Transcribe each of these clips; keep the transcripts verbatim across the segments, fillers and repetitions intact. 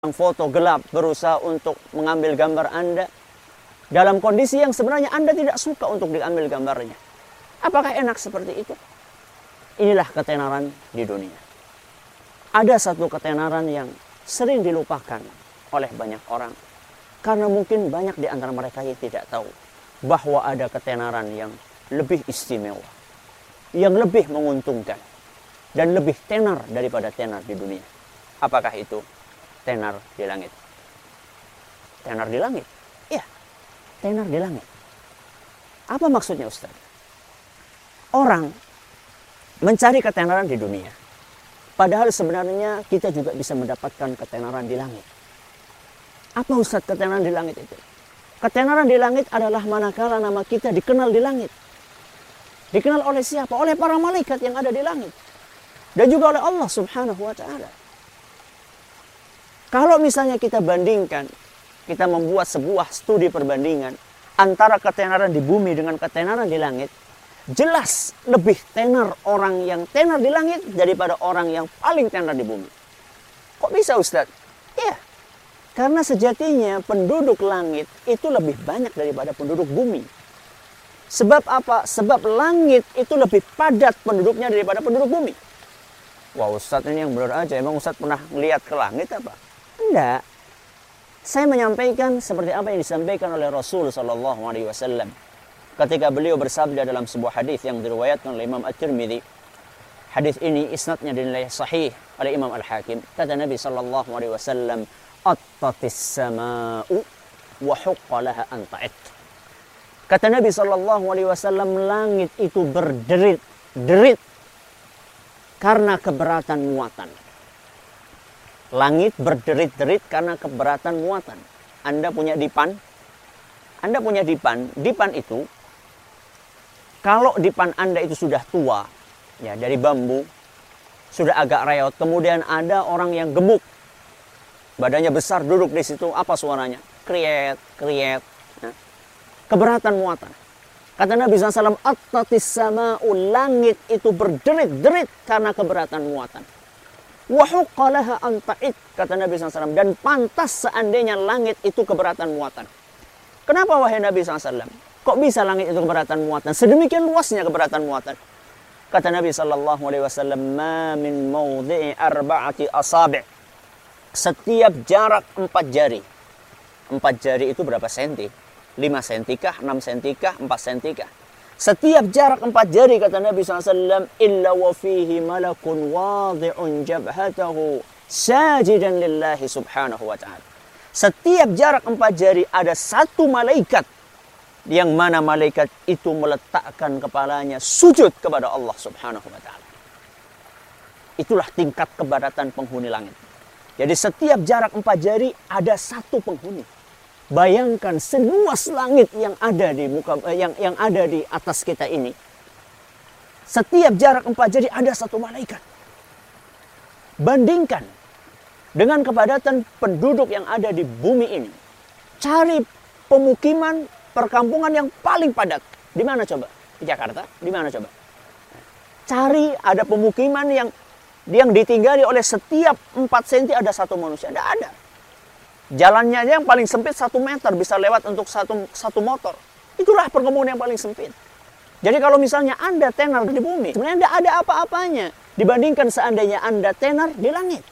foto gelap berusaha untuk mengambil gambar Anda dalam kondisi yang sebenarnya Anda tidak suka untuk diambil gambarnya. Apakah enak seperti itu? Inilah ketenaran di dunia. Ada satu ketenaran yang sering dilupakan oleh banyak orang karena mungkin banyak di antara mereka yang tidak tahu bahwa ada ketenaran yang lebih istimewa, yang lebih menguntungkan dan lebih tenar daripada tenar di dunia. Apakah itu? Tenar di langit. Tenar di langit? Iya, tenar di langit. Apa maksudnya, Ustaz? Orang mencari ketenaran di dunia, padahal sebenarnya kita juga bisa mendapatkan ketenaran di langit. Apa, Ustaz, ketenaran di langit itu? Ketenaran di langit adalah manakala nama kita dikenal di langit. Dikenal oleh siapa? Oleh para malaikat yang ada di langit. Dan juga oleh Allah subhanahu wa ta'ala. Kalau misalnya kita bandingkan, kita membuat sebuah studi perbandingan antara ketenaran di bumi dengan ketenaran di langit, jelas lebih tenar orang yang tenar di langit daripada orang yang paling tenar di bumi. Kok bisa, Ustaz? Iya, karena sejatinya penduduk langit itu lebih banyak daripada penduduk bumi. Sebab apa? Sebab langit itu lebih padat penduduknya daripada penduduk bumi. Wah, Ustaz, ini yang benar aja. Emang Ustaz pernah melihat ke langit apa? Tidak. Saya menyampaikan seperti apa yang disampaikan oleh Rasul sallallahu alaihi wasallam ketika beliau bersabda dalam sebuah hadis yang diriwayatkan oleh Imam At-Tirmidzi. Hadis ini isnadnya dinilai sahih oleh Imam Al-Hakim. Kata Nabi sallallahu alaihi wasallam, "Attatis sama'u wa huqqa laha an ta'it." Kata Nabi sallallahu alaihi wasallam, langit itu berderit-derit karena keberatan muatan. Langit berderit-derit karena keberatan muatan. Anda punya dipan? Anda punya dipan. Dipan itu, kalau dipan Anda itu sudah tua, ya dari bambu, sudah agak reot, kemudian ada orang yang gemuk, badannya besar duduk di situ, apa suaranya? Kriet, kriet. Nah, keberatan muatan. Kata Nabi sallallahu alaihi wasallam, "Attatis sama'u", langit itu berderit-derit karena keberatan muatan. Wa huqqa laha an ta'id, kata Nabi sallallahu alaihi wasallam, dan pantas seandainya langit itu keberatan muatan. Kenapa, wahai Nabi sallallahu alaihi wasallam? Kok bisa langit itu keberatan muatan? Sedemikian luasnya keberatan muatan. Kata Nabi sallallahu alaihi wasallam, "Ma min mawdhi'i arba'ati asabi'." Setiap jarak empat jari. Empat jari itu berapa senti? Lima sentikah? Enam sentikah? Empat sentikah? Setiap jarak empat jari, kata Nabi sallallahu alaihi wasallam, "Illa wa fihi malakun wadi'un jabhatahu sajidan lillahi subhanahu wa ta'ala." Setiap jarak empat jari ada satu malaikat, yang mana malaikat itu meletakkan kepalanya sujud kepada Allah subhanahu wa ta'ala. Itulah tingkat keberatan penghuni langit. Jadi setiap jarak empat jari ada satu penghuni. Bayangkan seluas langit yang ada di muka yang yang ada di atas kita ini. Setiap jarak empat jari ada satu malaikat. Bandingkan dengan kepadatan penduduk yang ada di bumi ini. Cari pemukiman perkampungan yang paling padat. Di mana coba? Di Jakarta? Di mana coba? Cari ada pemukiman yang yang ditinggali oleh setiap empat senti ada satu manusia. Tidak ada. Jalannya aja yang paling sempit satu meter, bisa lewat untuk satu, satu motor. Itulah perkebunan yang paling sempit. Jadi kalau misalnya Anda tenar di bumi, sebenarnya tidak ada apa-apanya dibandingkan seandainya Anda tenar di langit.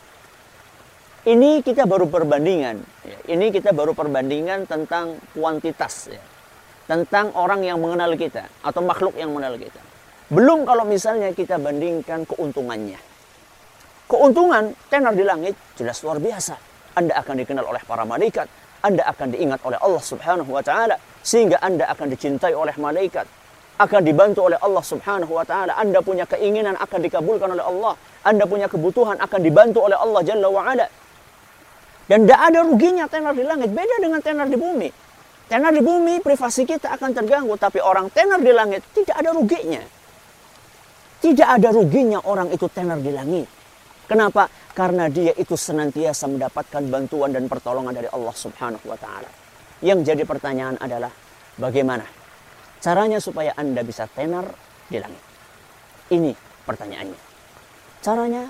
Ini kita baru perbandingan. Ini kita baru perbandingan tentang kuantitas. Ya. Tentang orang yang mengenal kita atau makhluk yang mengenal kita. Belum kalau misalnya kita bandingkan keuntungannya. Keuntungan tenar di langit jelas luar biasa. Anda akan dikenal oleh para malaikat, Anda akan diingat oleh Allah subhanahu wa ta'ala, sehingga Anda akan dicintai oleh malaikat, akan dibantu oleh Allah subhanahu wa ta'ala. Anda punya keinginan akan dikabulkan oleh Allah, Anda punya kebutuhan akan dibantu oleh Allah jalla wa ala. Dan tidak ada ruginya tenar di langit, beda dengan tenar di bumi. Tenar di bumi privasi kita akan terganggu, tapi orang tenar di langit tidak ada ruginya. Tidak ada ruginya orang itu tenar di langit. Kenapa? Karena dia itu senantiasa mendapatkan bantuan dan pertolongan dari Allah subhanahu wa ta'ala. Yang jadi pertanyaan adalah, bagaimana caranya supaya Anda bisa tenar di langit? Ini pertanyaannya. Caranya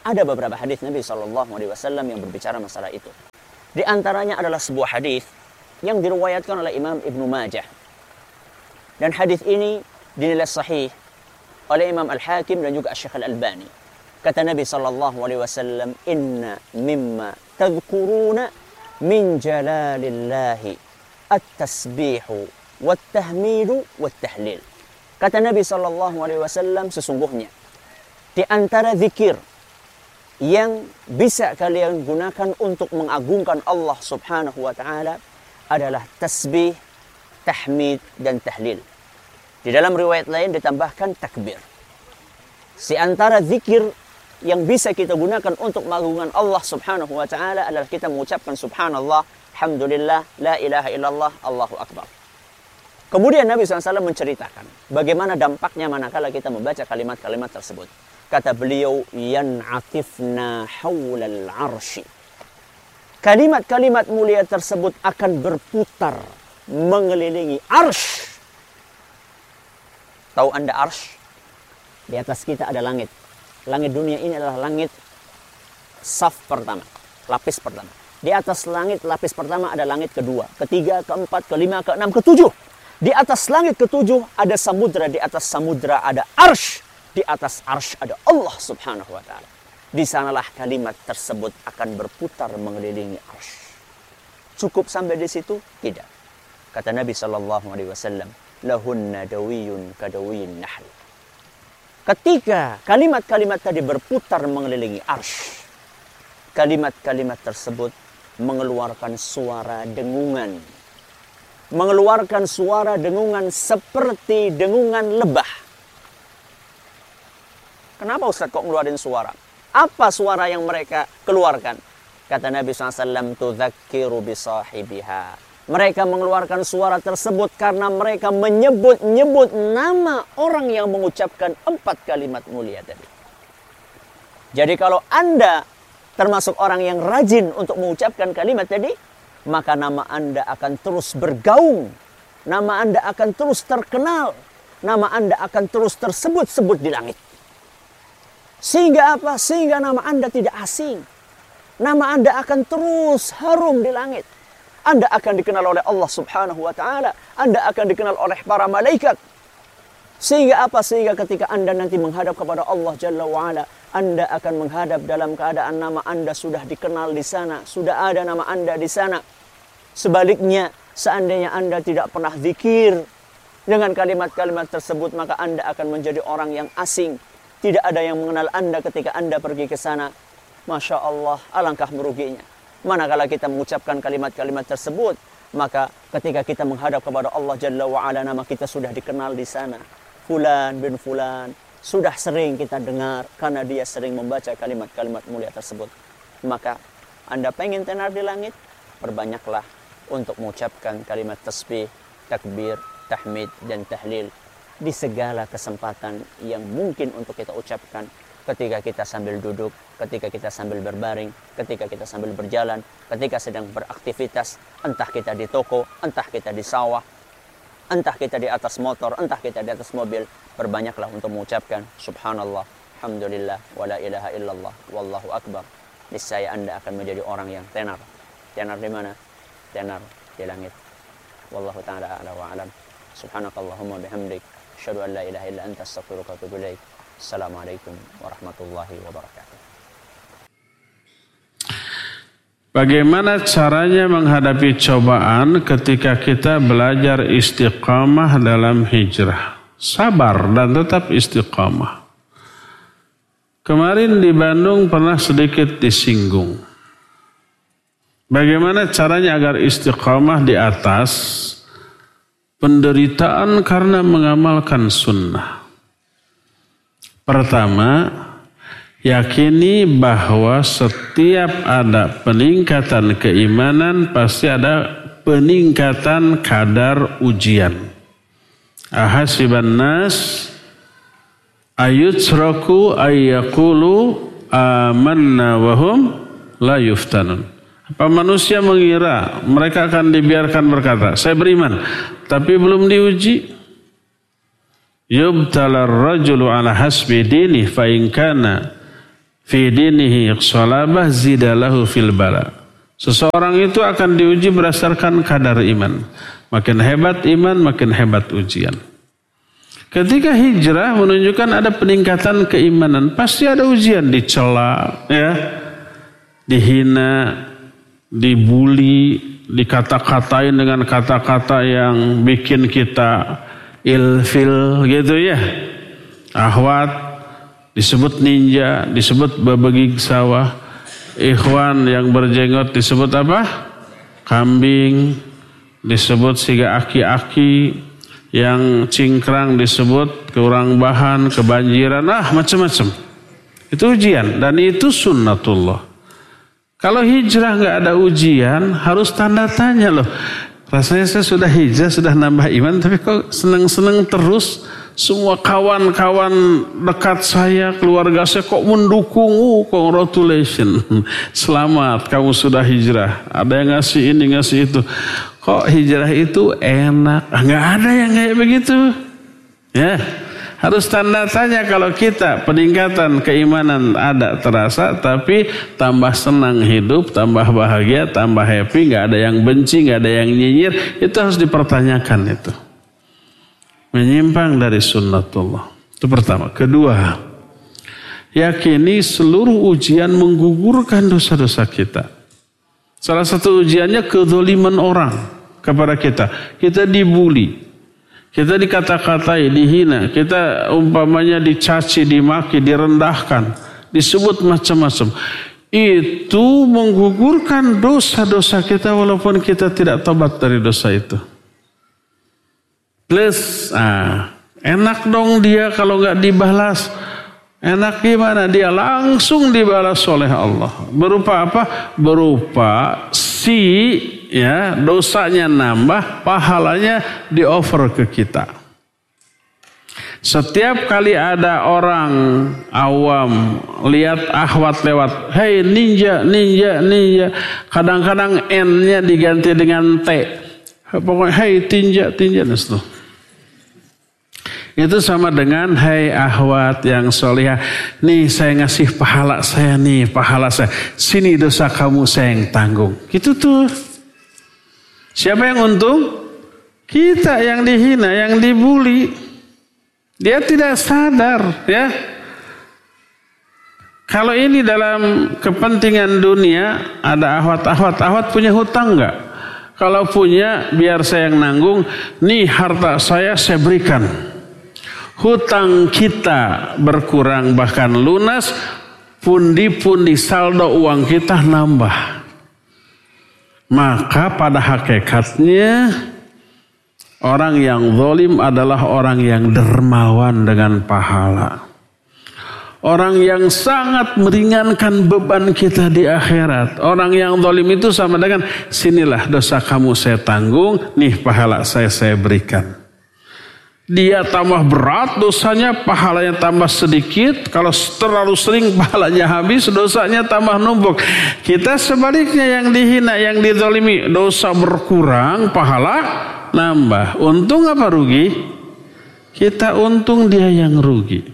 Ada beberapa hadis Nabi shallallahu alaihi wasallam yang berbicara masalah itu. Di antaranya adalah sebuah hadis yang diriwayatkan oleh Imam Ibnu Majah. Dan hadis ini dinilai sahih oleh Imam Al-Hakim dan juga Syekh Al-Albani. Kata Nabi shallallahu alaihi wasallam, "Inna mimma tadhkuruna min jalalillahi at-tasbihu wat-tahmidu wat-tahlil." Kata Nabi shallallahu alaihi wasallam, sesungguhnya di antara zikir yang bisa kalian gunakan untuk mengagungkan Allah Subhanahu wa taala adalah tasbih, tahmid dan tahlil. Di dalam riwayat lain ditambahkan takbir. Di antara zikir yang bisa kita gunakan untuk mengagungkan Allah Subhanahu wa taala adalah kita mengucapkan subhanallah, alhamdulillah, la ilaha illallah, Allahu akbar. Kemudian Nabi shallallahu alaihi wasallam menceritakan bagaimana dampaknya manakala kita membaca kalimat-kalimat tersebut. Kata beliau, yan'atifna haulal arsy. Kalimat-kalimat mulia tersebut akan berputar mengelilingi arsh. Tahu Anda arsh? Di atas kita ada langit. Langit dunia ini adalah langit saf pertama, lapis pertama. Di atas langit lapis pertama ada langit kedua, ketiga, keempat, kelima, keenam, ketujuh. Di atas langit ketujuh ada samudra, di atas samudra ada arsh. Di atas arsh ada Allah Subhanahu wa taala. Di sanalah kalimat tersebut akan berputar mengelilingi arsh. Cukup sampai di situ? Tidak. Kata Nabi sallallahu alaihi wasallam, lahunna dawiyun kadawiyun nahl. Ketika kalimat-kalimat tadi berputar mengelilingi arsh, kalimat-kalimat tersebut mengeluarkan suara dengungan. Mengeluarkan suara dengungan seperti dengungan lebah. Kenapa Ustaz kok ngeluarin suara? Apa suara yang mereka keluarkan? Kata Nabi shallallahu alaihi wasallam, tudzakiru bisahibiha. Mereka mengeluarkan suara tersebut karena mereka menyebut-nyebut nama orang yang mengucapkan empat kalimat mulia tadi. Jadi kalau Anda termasuk orang yang rajin untuk mengucapkan kalimat tadi, maka nama Anda akan terus bergaung. Nama Anda akan terus terkenal. Nama Anda akan terus tersebut-sebut di langit. Sehingga apa? Sehingga nama Anda tidak asing. Nama Anda akan terus harum di langit. Anda akan dikenal oleh Allah Subhanahu wa taala. Anda akan dikenal oleh para malaikat. Sehingga apa? Sehingga ketika Anda nanti menghadap kepada Allah Jalla wa Ala, Anda akan menghadap dalam keadaan nama Anda sudah dikenal di sana, sudah ada nama Anda di sana. Sebaliknya, seandainya Anda tidak pernah zikir dengan kalimat-kalimat tersebut, maka Anda akan menjadi orang yang asing. Tidak ada yang mengenal Anda ketika Anda pergi ke sana. Masya Allah, alangkah meruginya. Manakala kita mengucapkan kalimat-kalimat tersebut, maka ketika kita menghadap kepada Allah Jalla wa Ala, nama kita sudah dikenal di sana. Fulan bin Fulan, sudah sering kita dengar karena dia sering membaca kalimat-kalimat mulia tersebut. Maka Anda pengen tenar di langit, perbanyaklah untuk mengucapkan kalimat tasbih, takbir, tahmid dan tahlil di segala kesempatan yang mungkin untuk kita ucapkan. Ketika kita sambil duduk, ketika kita sambil berbaring, ketika kita sambil berjalan, ketika sedang beraktivitas, entah kita di toko, entah kita di sawah, entah kita di atas motor, entah kita di atas mobil, perbanyaklah untuk mengucapkan subhanallah, alhamdulillah, wala ilaha illallah, wallahu akbar. Niscaya Anda akan menjadi orang yang tenar. Tenar di mana? Tenar di langit. Wallahu ta'ala a'la wa a'lam. Subhanakallahumma bihamdik, asyhadu an la ilaha illa anta, astaghfiruka wa atubu ilaik. Assalamualaikum warahmatullahi wabarakatuh. Bagaimana caranya menghadapi cobaan ketika kita belajar istiqamah dalam hijrah? Sabar dan tetap istiqamah. Kemarin di Bandung pernah sedikit disinggung. Bagaimana caranya agar istiqamah di atas penderitaan karena mengamalkan sunnah? Pertama, yakini bahwa setiap ada peningkatan keimanan pasti ada peningkatan kadar ujian. Ahasiban nas ayutsraku ayyaqulu amanna wa hum la yuftanun. Apa manusia mengira mereka akan dibiarkan berkata, saya beriman, tapi belum diuji? Yubtalar rajulu ala hasbi dini fa in kana fi dinihi salabah zidalahu fil bala. Seseorang itu akan diuji berdasarkan kadar iman. Makin hebat iman, makin hebat ujian. Ketika hijrah menunjukkan ada peningkatan keimanan, pasti ada ujian, dicela, ya, dihina, dibully, dikata-katain dengan kata-kata yang bikin kita ilfil gitu ya. Ahwat disebut ninja, disebut babagig sawah. Ikhwan yang berjenggot disebut apa? Kambing. Disebut siga aki-aki. Yang cingkrang disebut kurang bahan, kebanjiran, ah macam-macam. Itu ujian dan itu sunnatullah. Kalau hijrah nggak ada ujian, harus tanda tanya loh. Rasanya saya sudah hijrah, sudah nambah iman, tapi kok seneng-seneng terus. Semua kawan-kawan dekat saya, keluarga saya kok mendukung. Oh, congratulations. Selamat, kamu sudah hijrah. Ada yang ngasih ini, ngasih itu. Kok hijrah itu enak? Nggak ada yang kayak begitu. Ya, harus tanda tanya kalau kita peningkatan keimanan ada terasa, tapi tambah senang hidup, tambah bahagia, tambah happy, nggak ada yang benci, nggak ada yang nyinyir, itu harus dipertanyakan itu. Menyimpang dari sunnatullah. Itu pertama. Kedua, yakini seluruh ujian menggugurkan dosa-dosa kita. Salah satu ujiannya kezaliman orang kepada kita. Kita dibuli. Kita dikata-katai, dihina. Kita umpamanya dicaci, dimaki, direndahkan. Disebut macam-macam. Itu menggugurkan dosa-dosa kita walaupun kita tidak tobat dari dosa itu. Plus, ah, enak dong dia kalau nggak dibalas. Enak gimana? Dia langsung dibalas oleh Allah. Berupa apa? Berupa si ya dosanya nambah, pahalanya di-offer ke kita. Setiap kali ada orang awam lihat akhwat lewat, hei ninja, ninja, ninja. Kadang-kadang N-nya diganti dengan T. Pokoknya hei tinja, tinja. Itu sama dengan hai ahwat yang solihah. Nih saya ngasih pahala saya nih, pahala saya. Sini dosa kamu saya yang tanggung. Gitu tuh. Siapa yang untung? Kita yang dihina, yang dibully. Dia tidak sadar ya. Kalau ini dalam kepentingan dunia, ada ahwat-ahwat. Ahwat punya hutang enggak? Kalau punya biar saya yang nanggung. Nih harta saya saya berikan. Hutang kita berkurang bahkan lunas, pundi-pundi saldo uang kita nambah. Maka pada hakikatnya orang yang zalim adalah orang yang dermawan dengan pahala. Orang yang sangat meringankan beban kita di akhirat. Orang yang zalim itu sama dengan sinilah dosa kamu saya tanggung, nih pahala saya saya berikan. Dia tambah berat dosanya, pahalanya tambah sedikit. Kalau terlalu sering pahalanya habis, dosanya tambah numpuk. Kita sebaliknya yang dihina, yang dizalimi, dosa berkurang, pahala nambah. Untung apa rugi? Kita untung, dia yang rugi.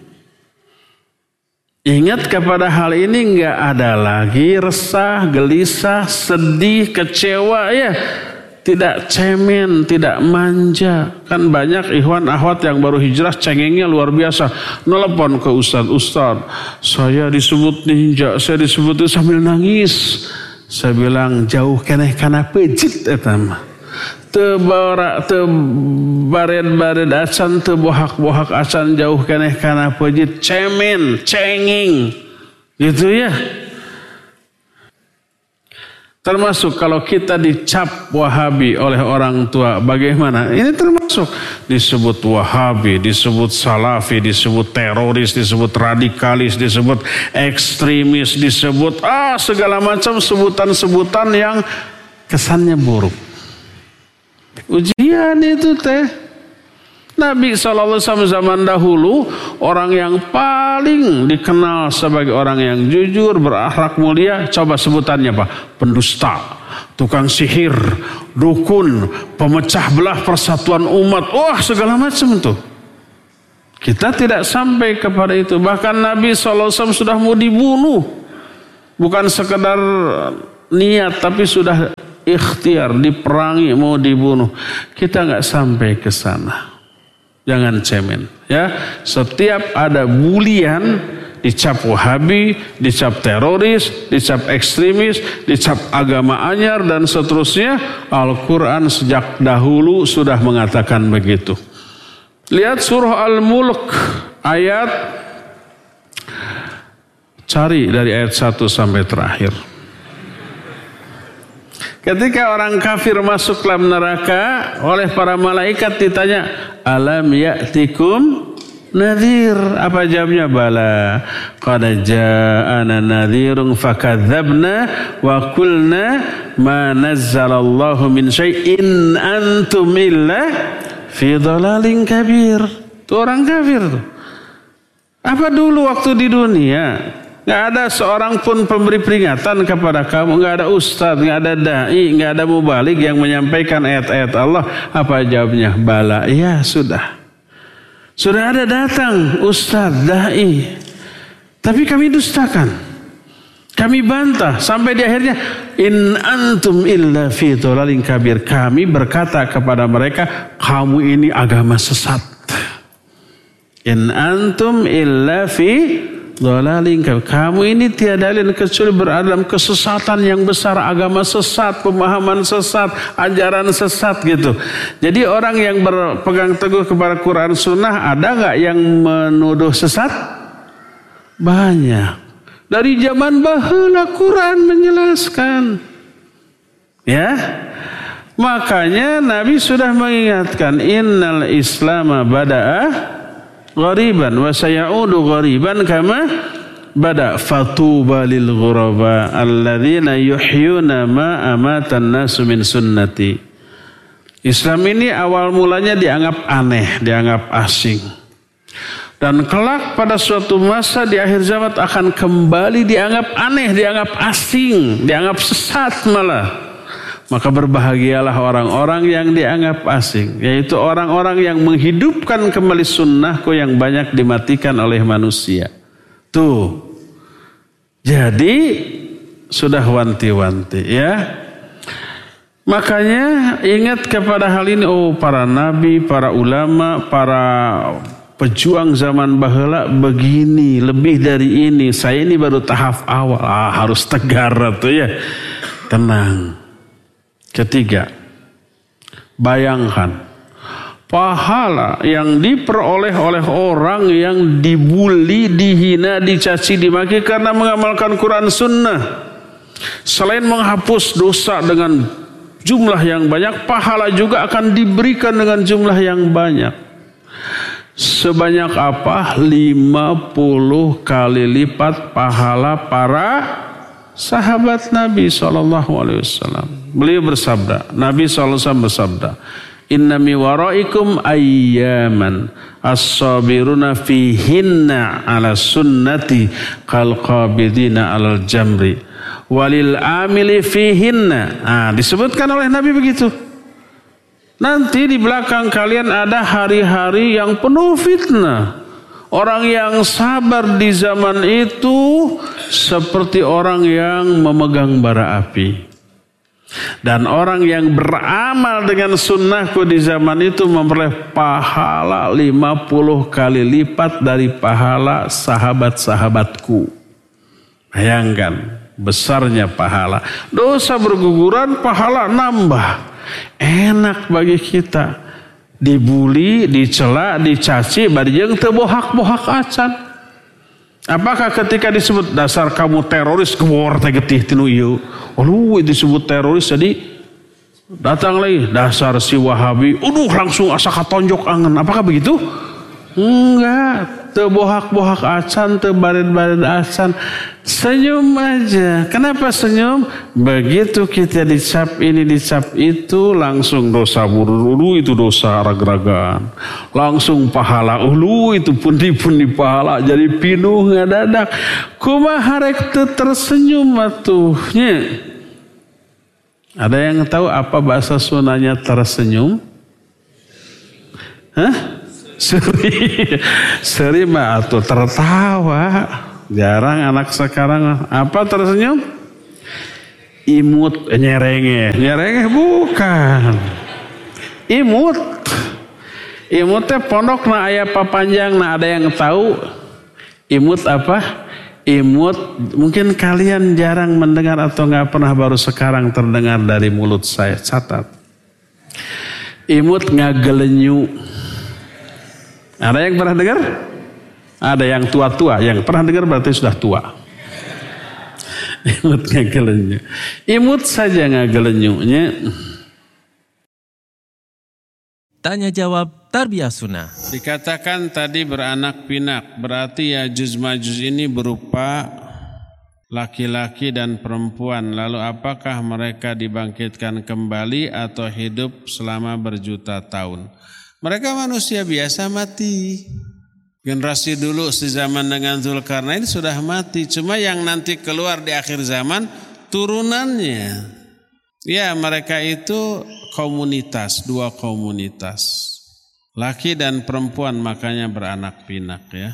Ingat kepada hal ini, nggak ada lagi resah, gelisah, sedih, kecewa ya. Tidak cemen, tidak manja. Kan banyak ikhwan ahwat yang baru hijrah cengengnya luar biasa. Nelpon ke ustaz, ustaz saya disebut ninja, saya disebut itu sambil nangis. Saya bilang jauh keneh kana pejit etam. Teu bara teu bared-bared acan, teu bohak-bohak acan, jauh keneh kana pejit, cemen, cengeng. Gitu ya. Termasuk kalau kita dicap Wahabi oleh orang tua, bagaimana? Ini termasuk disebut Wahabi, disebut Salafi, disebut teroris, disebut radikalis, disebut ekstremis, disebut ah segala macam sebutan-sebutan yang kesannya buruk. Ujian itu teh. Nabi shallallahu alaihi wasallam zaman dahulu orang yang paling dikenal sebagai orang yang jujur, berakhlak mulia, coba sebutannya apa? Pendusta, tukang sihir, dukun, pemecah belah persatuan umat, wah segala macam tuh. Kita tidak sampai kepada itu. Bahkan Nabi shallallahu alaihi wasallam sudah mau dibunuh. Bukan sekedar niat, tapi sudah ikhtiar, diperangi, mau dibunuh. Kita nggak sampai ke sana. Jangan cemen. Ya, setiap ada bulian, dicap Wahabi, dicap teroris, dicap ekstremis, dicap agama anyar, dan seterusnya. Al-Quran sejak dahulu sudah mengatakan begitu. Lihat surah Al-Mulk ayat, cari dari ayat satu sampai terakhir. Ketika orang kafir masuk dalam neraka, oleh para malaikat ditanya, alam ya'tikum nadhir? Apa jawabnya? Bala qad ja'ana nadhirun fakadzabna wa qulna ma nazzalallahu min syai'in antum illa fi dhalalin kabir. Itu orang kafir tuh. Apa dulu waktu di dunia nggak ada seorang pun pemberi peringatan kepada kamu, nggak ada ustadz, nggak ada dai, nggak ada mubalik yang menyampaikan ayat-ayat Allah? Apa jawabnya? Bala, ya sudah. Sudah ada datang ustadz, dai, tapi kami dustakan, kami bantah, sampai di akhirnya in antum illa fi dhalalin kabir. Kami berkata kepada mereka, kamu ini agama sesat. In antum illa fi dhalalin kabir. Kamu ini tiada lain kecuali berada dalam kesesatan yang besar, agama sesat, pemahaman sesat, ajaran sesat gitu. Jadi orang yang berpegang teguh kepada Quran Sunnah, ada nggak yang menuduh sesat? Banyak. Dari zaman baheula Quran menjelaskan. Ya. Makanya Nabi sudah mengingatkan, innal islama bada'ah ghariban wa sayaudu ghariban kama bada fatuba lil ghuraba alladzina yuhyuna ma amatan nasu min sunnati. Islam ini awal mulanya dianggap aneh, dianggap asing. Dan kelak pada suatu masa di akhir zaman akan kembali dianggap aneh, dianggap asing, dianggap sesat malah. Maka berbahagialah orang-orang yang dianggap asing, yaitu orang-orang yang menghidupkan kembali sunnahku yang banyak dimatikan oleh manusia. Tuh. Jadi sudah wanti-wanti ya. Makanya ingat kepada hal ini, oh para nabi, para ulama, para pejuang zaman baheula begini, lebih dari ini. Saya ini baru tahap awal. Ah, harus tegar tuh ya. Tenang. Ketiga, bayangkan pahala yang diperoleh oleh orang yang dibuli, dihina, dicaci, dimaki karena mengamalkan Quran Sunnah. Selain menghapus dosa dengan jumlah yang banyak, pahala juga akan diberikan dengan jumlah yang banyak. Sebanyak apa? lima puluh kali lipat pahala para sahabat Nabi shallallahu alaihi wasallam. Beliau bersabda, Nabi shallallahu alaihi wasallam bersabda, inna mi waraikum ayyaman as-sabiruna fihinna ala sunnati kal qabidina alal jamri walil amili fihinna. Nah, disebutkan oleh Nabi begitu. Nanti di belakang kalian ada hari-hari yang penuh fitnah. Orang yang sabar di zaman itu seperti orang yang memegang bara api. Dan orang yang beramal dengan sunnahku di zaman itu memperoleh pahala lima puluh kali lipat dari pahala sahabat-sahabatku. Bayangkan besarnya pahala. Dosa berguguran, pahala nambah. Enak bagi kita. Dibuli, dicela, dicaci, barjeng teu bohak-bohak acan. Apakah ketika disebut dasar kamu teroris kewor teh getih tinu ieu? Oh, disebut teroris jadi datang lagi dasar si Wahabi. Uduh langsung asa katonjok angen. Apakah begitu? Enggak, teu bohak-bohak acan, teu bared-bared acan. Senyum aja. Kenapa senyum? Begitu kita dicap ini dicap itu langsung dosa buruk. Ulu itu dosa rag-ragan. Langsung pahala. Ulu itu pundi-pundi pahala jadi pinuh ngadadak. Kumaha rek teu tersenyum atuhnya. Ada yang tahu apa bahasa Sundanya tersenyum? Hah? Seri, seri mah tuh tertawa. Jarang anak sekarang apa tersenyum? Imut, nyerengeh, nyerengeh bukan. Imut, imutnya pondok na aya papanjang na ada yang tahu. Imut apa? Imut mungkin kalian jarang mendengar atau nggak pernah, baru sekarang terdengar dari mulut saya. Catat. Imut ngagelenyu. Ada yang pernah dengar? Ada yang tua-tua. Yang pernah dengar berarti sudah tua. Imut ngagelenyu. Imut saja ngagelenyunya. Tanya jawab Tarbiyah Sunnah. Dikatakan tadi beranak pinak. Berarti Ya'juj Ma'juj ini berupa laki-laki dan perempuan. Lalu apakah mereka dibangkitkan kembali atau hidup selama berjuta tahun? Mereka manusia biasa mati. Generasi dulu sezaman dengan Zulkarnain sudah mati. Cuma yang nanti keluar di akhir zaman turunannya. Ya, mereka itu komunitas, dua komunitas. Laki dan perempuan, makanya beranak pinak ya.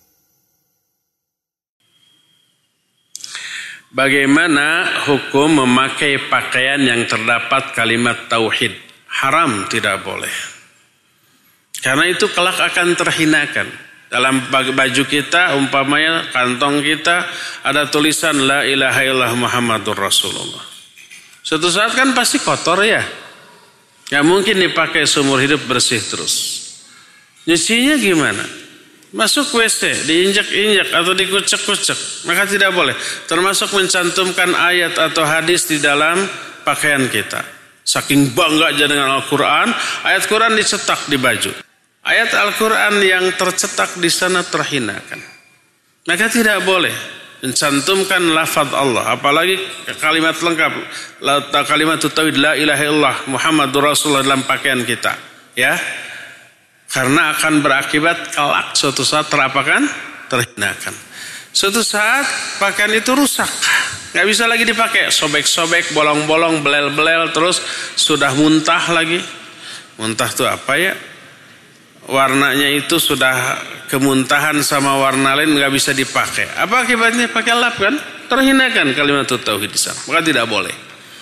Bagaimana hukum memakai pakaian yang terdapat kalimat tauhid? Haram, tidak boleh. Karena itu kelak akan terhinakan. Dalam baju kita, umpamanya kantong kita ada tulisan La ilaha illallah Muhammadur Rasulullah. Suatu saat kan pasti kotor ya. Gak mungkin dipakai seumur hidup bersih terus. Nyucinya gimana? Masuk W C, diinjak-injak atau dikucek-kucek. Maka tidak boleh. Termasuk mencantumkan ayat atau hadis di dalam pakaian kita. Saking bangga aja dengan Al-Quran, ayat Quran dicetak di baju. Ayat Al-Quran yang tercetak di sana terhinakan. Maka tidak boleh mencantumkan lafaz Allah, apalagi kalimat lengkap, kalimat tauhid la ilaha illallah Muhammadur Rasulullah dalam pakaian kita, ya. Karena akan berakibat kelak suatu saat terapakan, terhinakan. Suatu saat pakaian itu rusak, nggak bisa lagi dipakai, sobek-sobek, bolong-bolong, belel-belel, terus sudah muntah lagi. Muntah itu apa ya? Warnanya itu sudah kemuntahan sama warna lain, nggak bisa dipakai. Apa akibatnya? Pakai lap kan? Terhinakan kalimat tauhid di sana. Maka tidak boleh.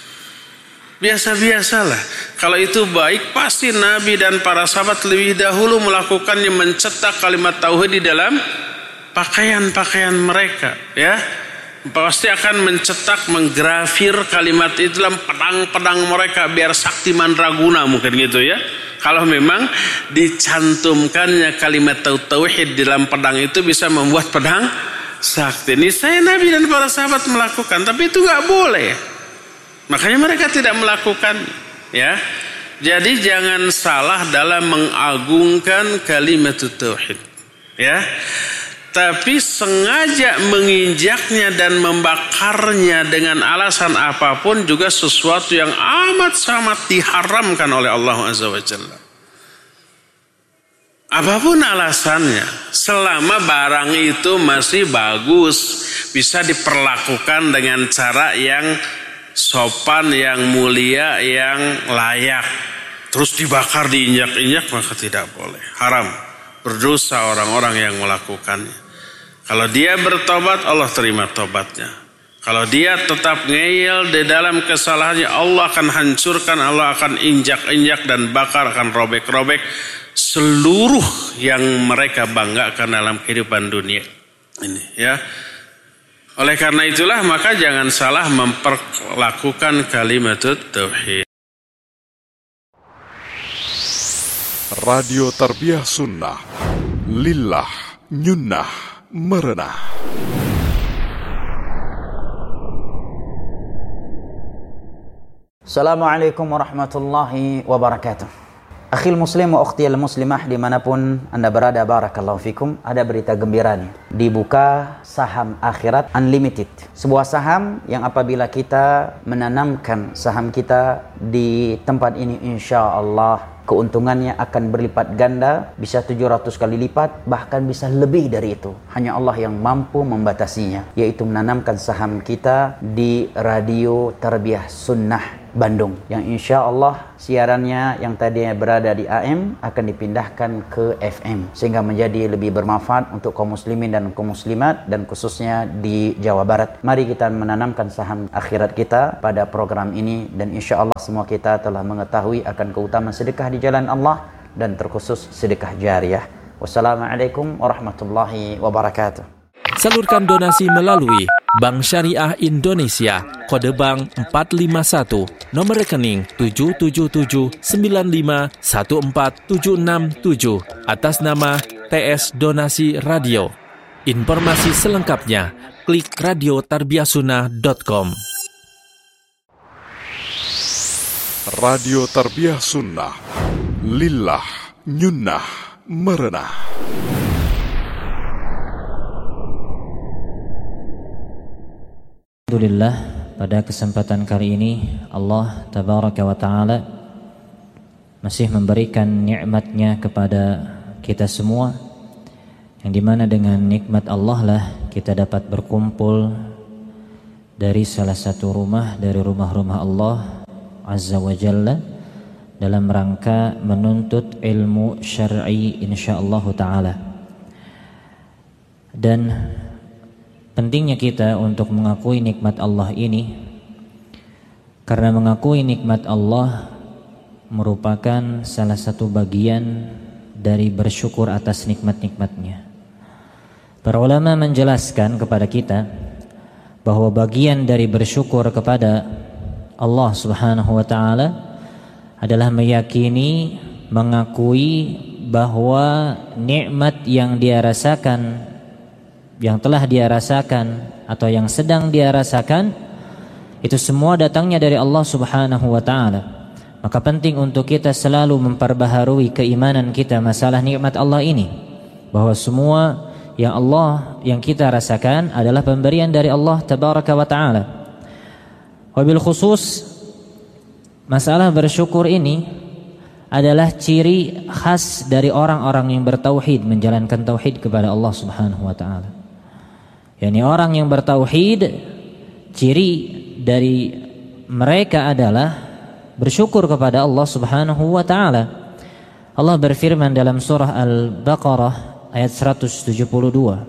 Biasa-biasalah. Kalau itu baik, pasti Nabi dan para sahabat lebih dahulu melakukannya, mencetak kalimat tauhid di dalam pakaian-pakaian mereka, ya. Pasti akan mencetak, menggrafir kalimat itu dalam pedang-pedang mereka biar sakti mandraguna mungkin gitu ya. Kalau memang dicantumkannya kalimat tauhid di dalam pedang itu bisa membuat pedang sakti. Ini saya Nabi dan para sahabat melakukan, tapi itu nggak boleh. Makanya mereka tidak melakukan, ya. Jadi jangan salah dalam mengagungkan kalimat tauhid, ya. Tapi sengaja menginjaknya dan membakarnya dengan alasan apapun juga sesuatu yang amat sangat diharamkan oleh Allah Azza wa Jalla. Apapun alasannya, selama barang itu masih bagus, bisa diperlakukan dengan cara yang sopan, yang mulia, yang layak. Terus dibakar, diinjak-injak, maka tidak boleh. Haram. Berdosa orang-orang yang melakukannya. Kalau dia bertobat, Allah terima tobatnya. Kalau dia tetap ngeyel di dalam kesalahannya, Allah akan hancurkan, Allah akan injak-injak dan bakar, akan robek-robek seluruh yang mereka banggakan dalam kehidupan dunia ini, ya. Oleh karena itulah maka jangan salah memperlakukan kalimat tauhid. Radio Tarbiyah Sunnah, lillah, nyunnah, merenah. Assalamualaikum warahmatullahi wabarakatuh. Akhil muslim wa ukhti al-muslimah dimanapun anda berada, barakallahu fikum. Ada berita gembira nih. Dibuka saham akhirat unlimited. Sebuah saham yang apabila kita menanamkan saham kita di tempat ini, insya Allah keuntungannya akan berlipat ganda, bisa tujuh ratus kali lipat, bahkan bisa lebih dari itu. Hanya Allah yang mampu membatasinya, yaitu menanamkan saham kita di Radio Tarbiyah Sunnah Bandung, yang insya Allah siarannya yang tadinya berada di A M akan dipindahkan ke F M sehingga menjadi lebih bermanfaat untuk kaum muslimin dan kaum muslimat, dan khususnya di Jawa Barat. Mari kita menanamkan saham akhirat kita pada program ini, dan insya Allah semua kita telah mengetahui akan keutamaan sedekah di jalan Allah dan terkhusus sedekah jariyah. Wassalamualaikum warahmatullahi wabarakatuh. Salurkan donasi melalui Bank Syariah Indonesia, kode bank empat lima satu, nomor rekening tujuh tujuh tujuh sembilan lima satu empat tujuh enam tujuh, atas nama T S Donasi Radio. Informasi selengkapnya klik radio tarbiyahsunnah dot com. Radio Tarbiyah Sunnah, lillah, nyunnah, merenah. Alhamdulillah, pada kesempatan kali ini Allah Tabaraka wa Ta'ala masih memberikan nikmatnya kepada kita semua, yang dimana dengan nikmat Allah lah kita dapat berkumpul dari salah satu rumah dari rumah-rumah Allah Azza wa Jalla dalam rangka menuntut ilmu syar'i insyaallah ta'ala. Dan pentingnya kita untuk mengakui nikmat Allah ini, karena mengakui nikmat Allah merupakan salah satu bagian dari bersyukur atas nikmat-nikmatnya. Para ulama menjelaskan kepada kita bahwa bagian dari bersyukur kepada Allah Subhanahu wa Ta'ala adalah meyakini, mengakui bahwa nikmat yang dia rasakan, yang telah dia rasakan atau yang sedang dia rasakan, itu semua datangnya dari Allah Subhanahu wa Ta'ala. Maka penting untuk kita selalu memperbaharui keimanan kita masalah nikmat Allah ini, bahwa semua yang Allah yang kita rasakan adalah pemberian dari Allah Tabaraka wa Ta'ala. Wabil khusus masalah bersyukur ini adalah ciri khas dari orang-orang yang bertauhid, menjalankan tauhid kepada Allah Subhanahu wa Ta'ala. Yani orang yang bertauhid, ciri dari mereka adalah bersyukur kepada Allah Subhanahu wa Ta'ala. Allah berfirman dalam surah Al-Baqarah ayat seratus tujuh puluh dua,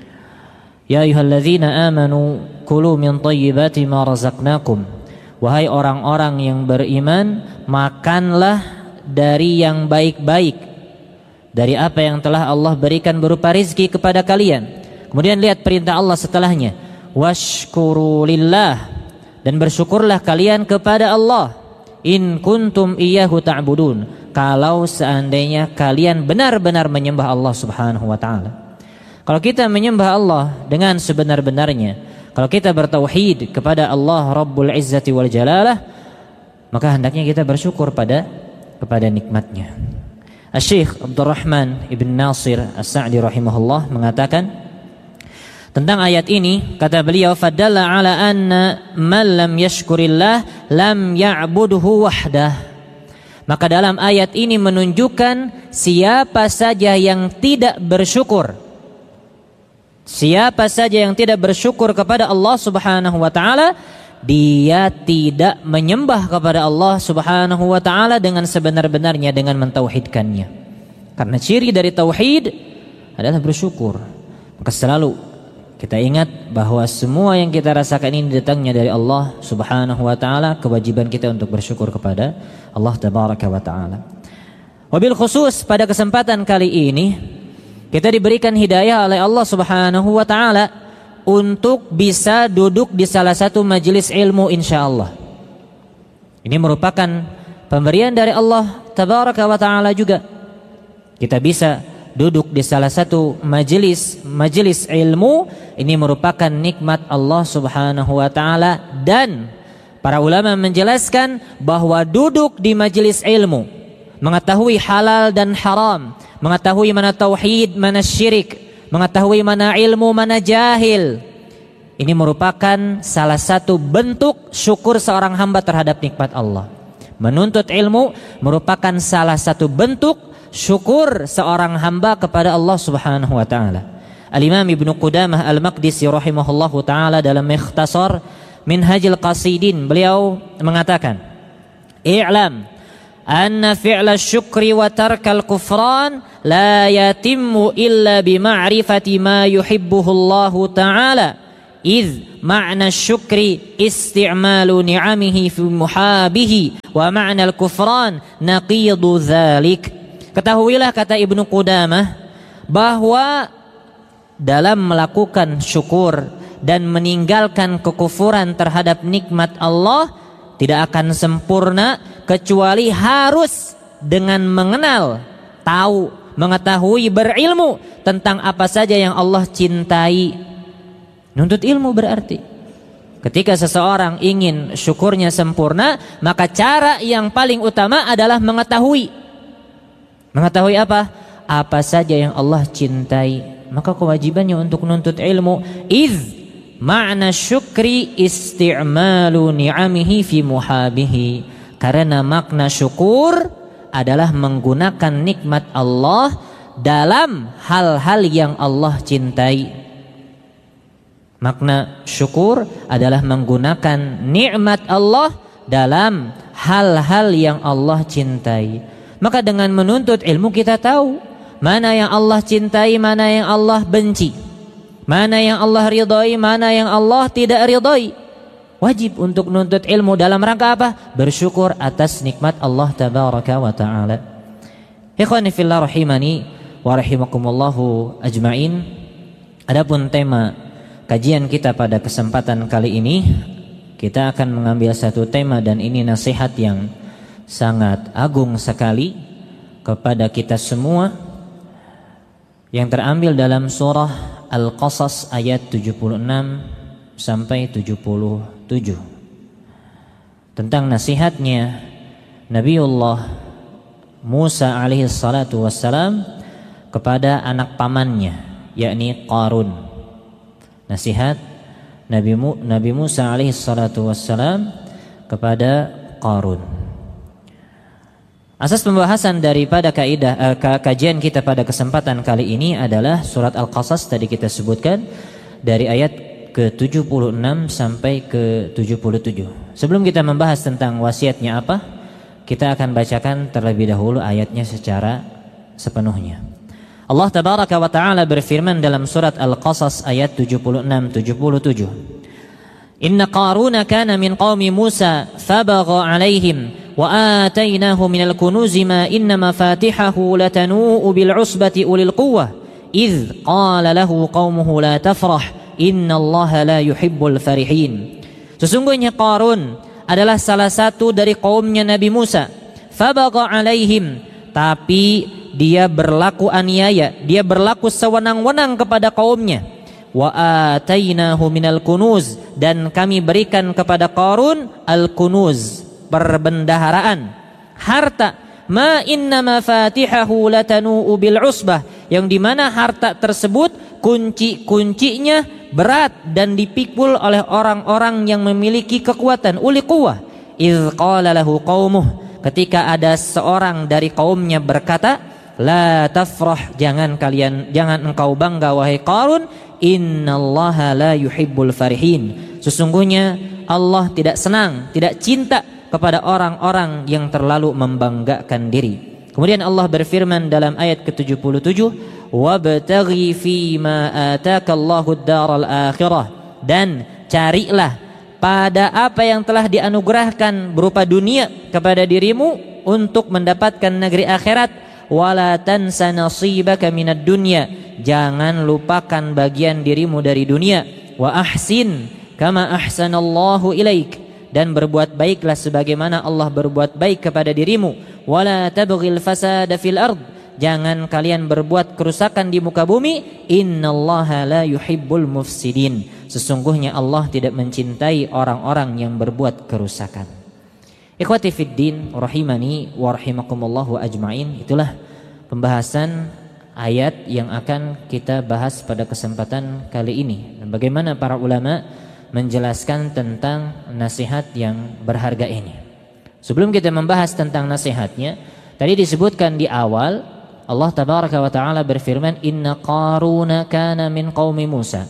Ya ayyuhalladzina amanu kulu min thayyibati ma razaqnakum. Wahai orang-orang yang beriman, makanlah dari yang baik-baik, dari apa yang telah Allah berikan berupa rizki kepada kalian. Kemudian lihat perintah Allah setelahnya, washkuru lillah, dan bersyukurlah kalian kepada Allah, in kuntum iyyahu ta'budun, kalau seandainya kalian benar-benar menyembah Allah Subhanahu wa Ta'ala. Kalau kita menyembah Allah dengan sebenar-benarnya, kalau kita bertauhid kepada Allah Rabbul Izzati wal Jalalah, maka hendaknya kita bersyukur pada kepada nikmatnya. Asy-Syaikh Abdurrahman Ibn Nasir As-Sa'di rahimahullah mengatakan tentang ayat ini, kata beliau, fadalla ala anna man lam yashkurillah lam ya'budhu wahdah. Maka dalam ayat ini menunjukkan siapa saja yang tidak bersyukur, siapa saja yang tidak bersyukur kepada Allah Subhanahu wa Ta'ala, dia tidak menyembah kepada Allah Subhanahu wa Ta'ala dengan sebenar-benarnya, dengan mentauhidkannya. Karena ciri dari tauhid adalah bersyukur. Maka selalu kita ingat bahwa semua yang kita rasakan ini datangnya dari Allah Subhanahu wa Ta'ala. Kewajiban kita untuk bersyukur kepada Allah Tabaraka wa Ta'ala. Wabil khusus pada kesempatan kali ini kita diberikan hidayah oleh Allah Subhanahu wa Ta'ala untuk bisa duduk di salah satu majelis ilmu insyaallah. Ini merupakan pemberian dari Allah Tabaraka wa Ta'ala juga. Kita bisa duduk di salah satu majelis majelis ilmu, ini merupakan nikmat Allah Subhanahu wa Ta'ala. Dan para ulama menjelaskan bahwa duduk di majelis ilmu, mengetahui halal dan haram, mengetahui mana tauhid, mana syirik, mengetahui mana ilmu, mana jahil, ini merupakan salah satu bentuk syukur seorang hamba terhadap nikmat Allah. Menuntut ilmu merupakan salah satu bentuk syukur seorang hamba kepada Allah Subhanahu wa Ta'ala. Al-Imam Ibnu Qudamah Al-Maqdisi rahimahullahu ta'ala dalam Ikhtasar Minhajil Qasidin, beliau mengatakan, i'lam anna fi'la syukri wa tarkal kufran la yatimmu illa bima'rifati ma yuhibbuhu Allah ta'ala idh ma'na syukri isti'malu ni'amihi fi muhabihi wa ma'na al-kufran naqidu dhalik. Ketahuilah, kata Ibnu Qudamah, bahwa dalam melakukan syukur dan meninggalkan kekufuran terhadap nikmat Allah tidak akan sempurna kecuali harus dengan mengenal, tahu, mengetahui, berilmu tentang apa saja yang Allah cintai. Nuntut ilmu berarti ketika seseorang ingin syukurnya sempurna, maka cara yang paling utama adalah mengetahui. Mengetahui apa? Apa saja yang Allah cintai. Maka kewajibannya untuk nuntut ilmu. Idh ma'na syukri isti'malu ni'amihi fi muhabihi. Karena makna syukur adalah menggunakan nikmat Allah dalam hal-hal yang Allah cintai. Makna syukur adalah menggunakan nikmat Allah dalam hal-hal yang Allah cintai. Maka dengan menuntut ilmu kita tahu mana yang Allah cintai, mana yang Allah benci, mana yang Allah ridhoi, mana yang Allah tidak ridhoi. Wajib untuk nuntut ilmu dalam rangka apa? Bersyukur atas nikmat Allah tabaraka wa ta'ala. Ikhwani fillah rahimani wa rahimakumullahu ajma'in. Adapun tema kajian kita pada kesempatan kali ini, kita akan mengambil satu tema, dan ini nasihat yang sangat agung sekali kepada kita semua, yang terambil dalam surah Al-Qasas ayat tujuh puluh enam sampai tujuh puluh tujuh, tentang nasihatnya Nabiullah Musa alaihi salatu wassalam kepada anak pamannya, yakni Qarun. Nasihat Nabi, Mu, Nabi Musa alaihi salatu wassalam kepada Qarun. Asas pembahasan daripada kaidah uh, kajian kita pada kesempatan kali ini adalah surat Al-Qasas, tadi kita sebutkan dari ayat ke tujuh puluh enam sampai ke tujuh puluh tujuh. Sebelum kita membahas tentang wasiatnya apa, kita akan bacakan terlebih dahulu ayatnya secara sepenuhnya. Allah tabaraka wa ta'ala berfirman dalam surat Al-Qasas ayat tujuh puluh enam tujuh puluh tujuh. Inna Qaruna kana min qaumi Musa fabagha alaihim wa atainahu minal kunuzi ma inna mafatihahu latanu'u bil usbati ulil quwwah idh qala lahu qaumuhu la tafrah innallaha la yuhibbul farihin. Sesungguhnya Qarun adalah salah satu dari kaumnya Nabi Musa. Fabagha alaihim, tapi dia berlaku aniaya, dia berlaku sewenang-wenang kepada kaumnya. Wa atainahu minal kunuz, dan kami berikan kepada Qarun al-kunuz, perbendaharaan, harta. Ma inna mafatihahu latanu'u bil usbah, yang dimana harta tersebut kunci-kuncinya berat dan dipikul oleh orang-orang yang memiliki kekuatan, uli quwwah. Idz qala lahu qaumuh, ketika ada seorang dari kaumnya berkata, la tafrah, jangan kalian, jangan engkau bangga wahai Qarun, innallaha la yuhibbul farihin, sesungguhnya Allah tidak senang, tidak cinta kepada orang-orang yang terlalu membanggakan diri. Kemudian Allah berfirman dalam ayat ke tujuh puluh tujuh, wabtaghi fima ataka Allahu ad-daral akhirah, dan carilah pada apa yang telah dianugerahkan berupa dunia kepada dirimu untuk mendapatkan negeri akhirat. Wala tansa nasibaka minad dunya, jangan lupakan bagian dirimu dari dunia. Wa ahsin kama ahsanallahu ilaik, dan berbuat baiklah sebagaimana Allah berbuat baik kepada dirimu. Wala tabghil fasada fil ard, jangan kalian berbuat kerusakan di muka bumi. Innallaha la yuhibbul mufsidin, sesungguhnya Allah tidak mencintai orang-orang yang berbuat kerusakan. Ikhwati fid din rahimani wa rahimakumullahu ajmain. Itulah pembahasan ayat yang akan kita bahas pada kesempatan kali ini, dan bagaimana para ulama menjelaskan tentang nasihat yang berharga ini. Sebelum kita membahas tentang nasihatnya, tadi disebutkan di awal Allah tabaraka wa ta'ala berfirman, inna Qaruna kana min qaumi Musa,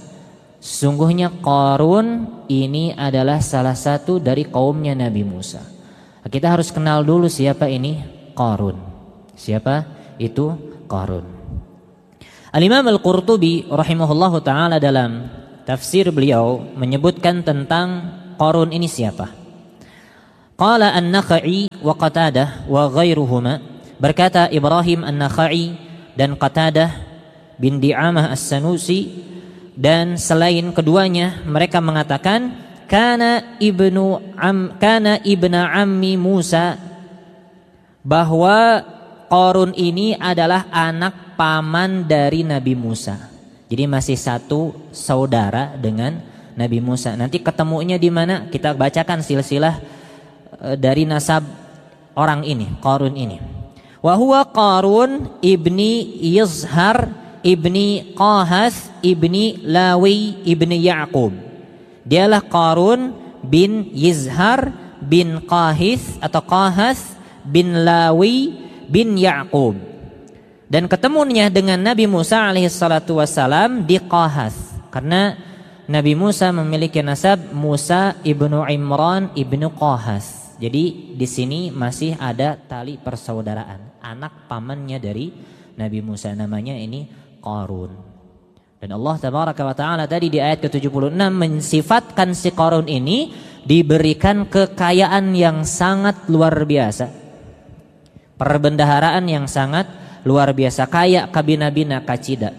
sesungguhnya Qarun ini adalah salah satu dari kaumnya Nabi Musa. Kita harus kenal dulu siapa ini Qarun. Siapa itu Qarun? Al-Imam Al-Qurtubi rahimahullahu taala dalam tafsir beliau menyebutkan tentang Qarun ini siapa. Qala An-Nakhai wa Qatadah wa ghairuhuma, berkata Ibrahim An-Nakhai dan Qatadah bin Di'amah As-Sanusi dan selain keduanya mereka mengatakan kana ibnu am kana ibna ammi Musa, bahwa Qarun ini adalah anak paman dari Nabi Musa. Jadi masih satu saudara dengan Nabi Musa. Nanti ketemunya di mana? Kita bacakan silsilah e, dari nasab orang ini, Qarun ini. Wa huwa Qarun ibni Yizhar ibni Qahas ibni Lawi ibni Ya'qub. Dialah Qarun bin Yizhar bin Qahis atau Qahas bin Lawi bin Ya'qub. Dan ketemunya dengan Nabi Musa alaihissalatu wassalam di Qahas, karena Nabi Musa memiliki nasab Musa ibnu Imran ibnu Qahas. Jadi di sini masih ada tali persaudaraan, anak pamannya dari Nabi Musa, namanya ini Qarun. Dan Allah tabaraka wa taala tadi di ayat ke tujuh puluh enam mensifatkan si Qarun ini diberikan kekayaan yang sangat luar biasa, perbendaharaan yang sangat luar biasa, kaya kabina-bina kacida.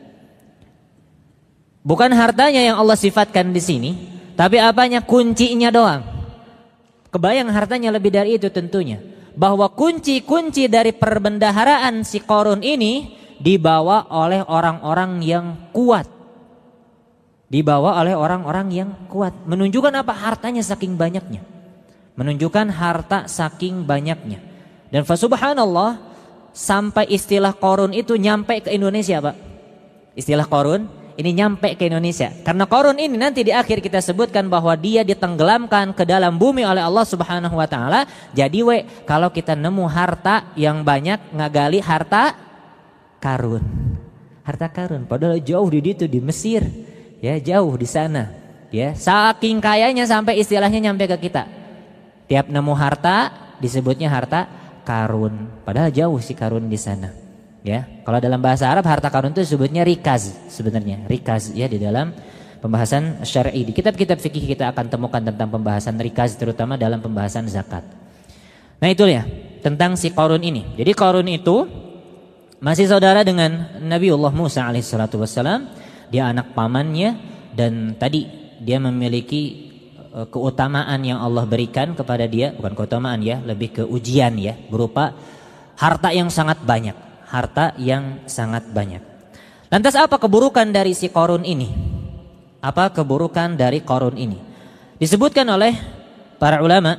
Bukan hartanya yang Allah sifatkan di sini, tapi apanya? Kuncinya doang. Kebayang hartanya lebih dari itu tentunya. Bahwa kunci-kunci dari perbendaharaan si Qarun ini dibawa oleh orang-orang yang kuat. Dibawa oleh orang-orang yang kuat. Menunjukkan apa? Hartanya saking banyaknya. Menunjukkan harta saking banyaknya. Dan fa subhanallah, sampai istilah Qarun itu nyampe ke Indonesia, Pak. Istilah Qarun ini nyampe ke Indonesia. Karena Qarun ini nanti di akhir kita sebutkan bahwa dia ditenggelamkan ke dalam bumi oleh Allah Subhanahu wa taala. Jadi we, kalau kita nemu harta yang banyak, ngagali harta karun. Harta karun padahal jauh di situ di Mesir. Ya, jauh di sana. Ya, saking kayanya sampai istilahnya nyampe ke kita. Tiap nemu harta disebutnya harta karun, padahal jauh si karun di sana. Ya, kalau dalam bahasa Arab harta karun itu sebutnya rikaz, sebenarnya rikaz ya, di dalam pembahasan syar'i. Di kitab-kitab fikih kita akan temukan tentang pembahasan rikaz, terutama dalam pembahasan zakat. Nah itu ya tentang si Qarun ini. Jadi Qarun itu masih saudara dengan Nabiullah Musa alaihissalatu wassalam. Dia anak pamannya, dan tadi dia memiliki keutamaan yang Allah berikan kepada dia, bukan keutamaan ya, lebih ke ujian ya, berupa harta yang sangat banyak, harta yang sangat banyak. Lantas apa keburukan dari si Qarun ini? Apa keburukan dari Qarun ini? Disebutkan oleh para ulama,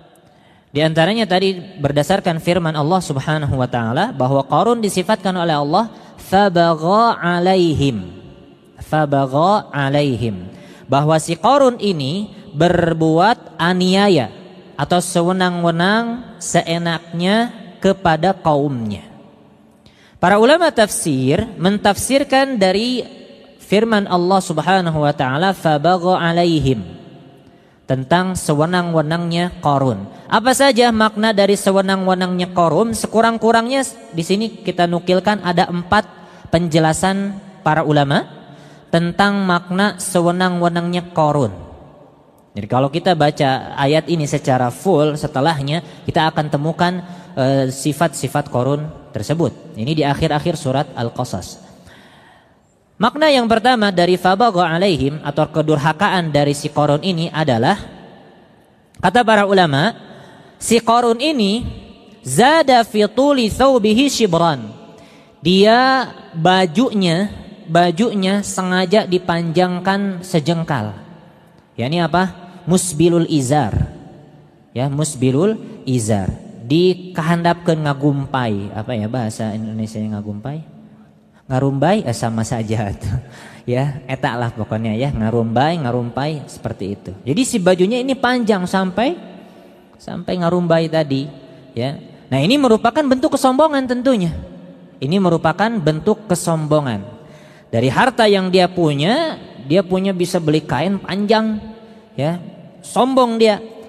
di antaranya tadi berdasarkan firman Allah Subhanahu wa taala bahwa Qarun disifatkan oleh Allah fabagha alaihim. Fabagha alaihim. Bahwa si Qarun ini berbuat aniaya atau sewenang-wenang seenaknya kepada kaumnya. Para ulama tafsir mentafsirkan dari firman Allah Subhanahu wa taala fabagha alaihim tentang sewenang-wenangnya Qarun. Apa saja makna dari sewenang-wenangnya Qarun? Sekurang-kurangnya di sini kita nukilkan ada empat penjelasan para ulama tentang makna sewenang-wenangnya Qarun. Jadi kalau kita baca ayat ini secara full, setelahnya kita akan temukan e, sifat-sifat Qarun tersebut. Ini di akhir-akhir surat Al-Qasas. Makna yang pertama dari fabagha alaihim atau kedurhakaan dari si Qarun ini adalah, kata para ulama, si Qarun ini zada fi tuli thawbihi shibran. Dia bajunya bajunya sengaja dipanjangkan sejengkal. Ya, ini apa? Musbilul izar. Ya, musbilul izar. Dikehandapkan ngagumpai. Apa ya bahasa Indonesia yang ngagumpai? Ngarumbai eh, sama saja tuh. Ya, etak lah pokoknya ya, ngarumbai, ngarumpai seperti itu. Jadi si bajunya ini panjang sampai sampai ngarumbai tadi, ya. Nah, ini merupakan bentuk kesombongan tentunya. Ini merupakan bentuk kesombongan. Dari harta yang dia punya, dia punya bisa beli kain panjang, ya. Sombong dia.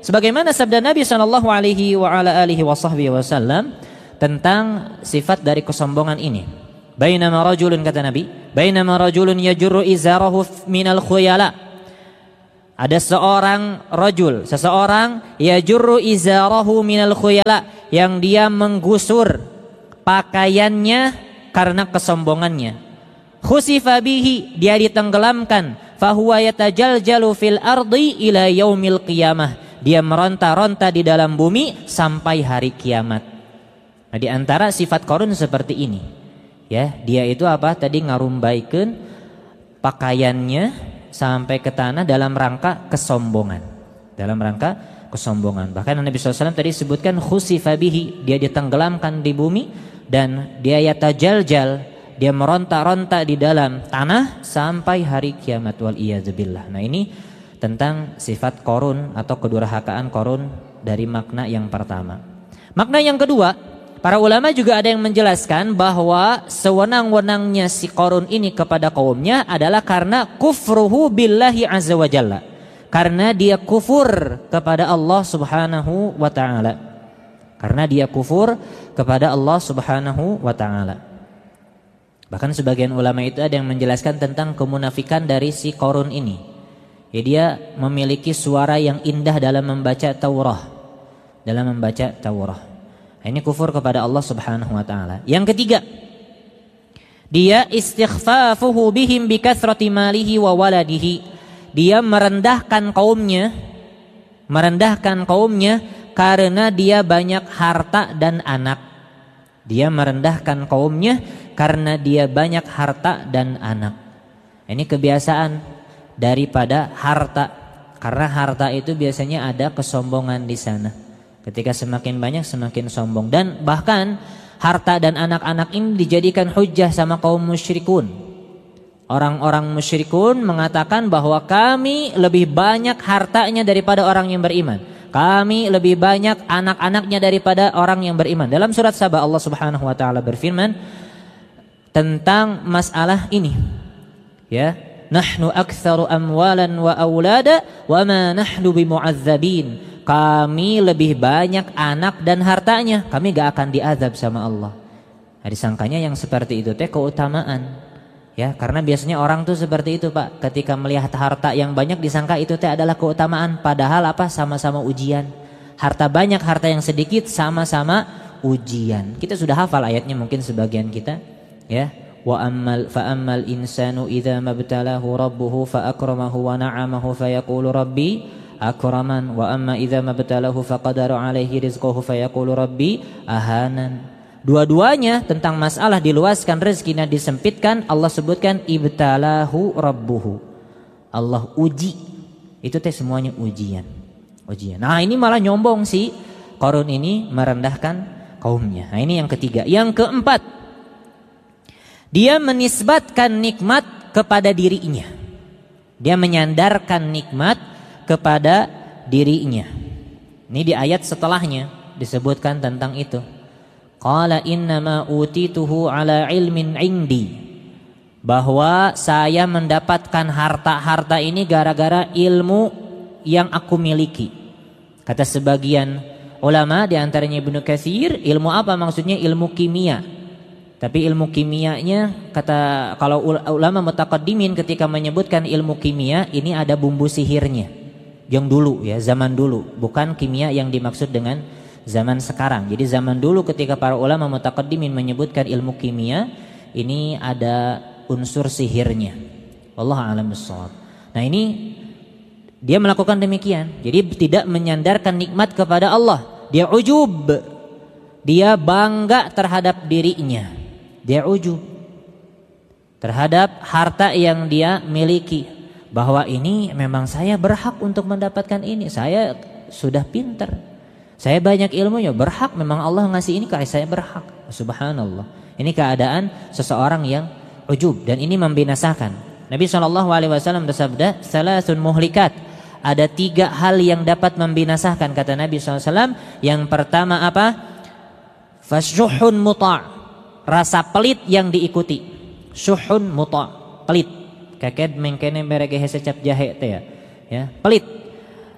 Sebagaimana sabda Nabi shallallahu alaihi wa ala alihi wasallam tentang sifat dari kesombongan ini. Bainama rajulun, kata Nabi, bainama rajulun yajurru izarahu minal khuyala. Ada seorang rajul, seseorang yajurru izarahu minal khuyala, yang dia menggusur pakaiannya karena kesombongannya. Khusifa bihi, dia ditenggelamkan. Fahuwa yatajaljalu fil ardi ila yaumil qiyamah. Dia meronta-ronta di dalam bumi sampai hari kiamat. Nah, di antara sifat Qarun seperti ini. Ya, dia itu apa? Tadi ngarumbaikan pakaiannya sampai ke tanah dalam rangka kesombongan. Dalam rangka kesombongan. Bahkan Nabi shallallahu alaihi wasallam tadi sebutkan khusifa bihi, dia ditenggelamkan di bumi dan dia yatajaljal, dia meronta-ronta di dalam tanah sampai hari kiamat, wal iyadzubillah. Nah, ini tentang sifat Qarun atau kedurhakaan Qarun dari makna yang pertama. Makna yang kedua, para ulama juga ada yang menjelaskan bahwa sewenang-wenangnya si Qarun ini kepada kaumnya adalah karena kufruhu billahi azza wa jalla. Karena dia kufur kepada Allah subhanahu wa ta'ala. Karena dia kufur kepada Allah subhanahu wa ta'ala. Bahkan sebagian ulama itu ada yang menjelaskan tentang kemunafikan dari si Qarun ini. Ya, dia memiliki suara yang indah dalam membaca Taurah. Dalam membaca Taurah. Ini kufur kepada Allah subhanahu wa ta'ala. Yang ketiga, dia istighfafuhu bihim bikathrati malihi wa waladihi. Dia merendahkan kaumnya, merendahkan kaumnya karena dia banyak harta dan anak. Dia merendahkan kaumnya karena dia banyak harta dan anak. Ini kebiasaan daripada harta, karena harta itu biasanya ada kesombongan di sana. Ketika semakin banyak semakin sombong, dan bahkan harta dan anak-anak ini dijadikan hujjah sama kaum musyrikun. Orang-orang musyrikun mengatakan bahwa kami lebih banyak hartanya daripada orang yang beriman. Kami lebih banyak anak-anaknya daripada orang yang beriman. Dalam surat Saba Allah Subhanahu wa taala berfirman tentang masalah ini. Ya, nahnu aktsaru amwalan wa aulada wa ma nahnu bimu'adzabin. Kami lebih banyak anak dan hartanya, kami gak akan diazab sama Allah. Nah, disangkanya yang seperti itu teh keutamaan. Ya, karena biasanya orang tuh seperti itu, Pak. Ketika melihat harta yang banyak disangka itu teh adalah keutamaan, padahal apa? Sama-sama ujian. Harta banyak, harta yang sedikit sama-sama ujian. Kita sudah hafal ayatnya mungkin sebagian kita, ya. Wa ammal fa ammal insanu idza mabtalahu rabbuhu fa akramahu wa na'amahu fa yaqulu rabbi akraman wa amma idza mabtalahu fa qadara alaihi rizqahu fa yaqulu rabbi ahanan. Dua-duanya tentang masalah diluaskan rezekinya disempitkan, Allah sebutkan ibtalahu rabbuhu. Allah uji. Itu teh semuanya ujian. Ujian. Nah, ini malah nyombong si Qarun ini merendahkan kaumnya. Nah, ini yang ketiga. Yang keempat, dia menisbatkan nikmat kepada dirinya. Dia menyandarkan nikmat kepada dirinya. Ini di ayat setelahnya disebutkan tentang itu. Qala innama utituhu ala ilmin indi. Bahwa saya mendapatkan harta-harta ini gara-gara ilmu yang aku miliki. Kata sebagian ulama, di antaranya Ibnu Katsir, ilmu apa maksudnya? Ilmu kimia. Tapi ilmu kimianya, kata kalau ulama mutaqaddimin ketika menyebutkan ilmu kimia, ini ada bumbu sihirnya. Yang dulu ya, zaman dulu, bukan kimia yang dimaksud dengan zaman sekarang. Jadi zaman dulu ketika para ulama mutaqaddimin menyebutkan ilmu kimia, ini ada unsur sihirnya. Wallahu a'lam bishawab. Nah, ini dia melakukan demikian. Jadi tidak menyandarkan nikmat kepada Allah. Dia ujub. Dia bangga terhadap dirinya. Dia ujub terhadap harta yang dia miliki. Bahwa ini memang saya berhak untuk mendapatkan ini. Saya sudah pintar. Saya banyak ilmunya, berhak memang Allah ngasih ini, kayak saya berhak. Subhanallah. Ini keadaan seseorang yang ujub, dan ini membinasakan. Nabi shallallahu alaihi wasallam bersabda, salasun muhlikat. Ada tiga hal yang dapat membinasakan, kata Nabi shallallahu alaihi wasallam. Yang pertama apa? Fasyuhun muta'. Rasa pelit yang diikuti. Syuhun muta'. Pelit. Kakek mengkene mereka secap jahe teh ya. Ya, pelit.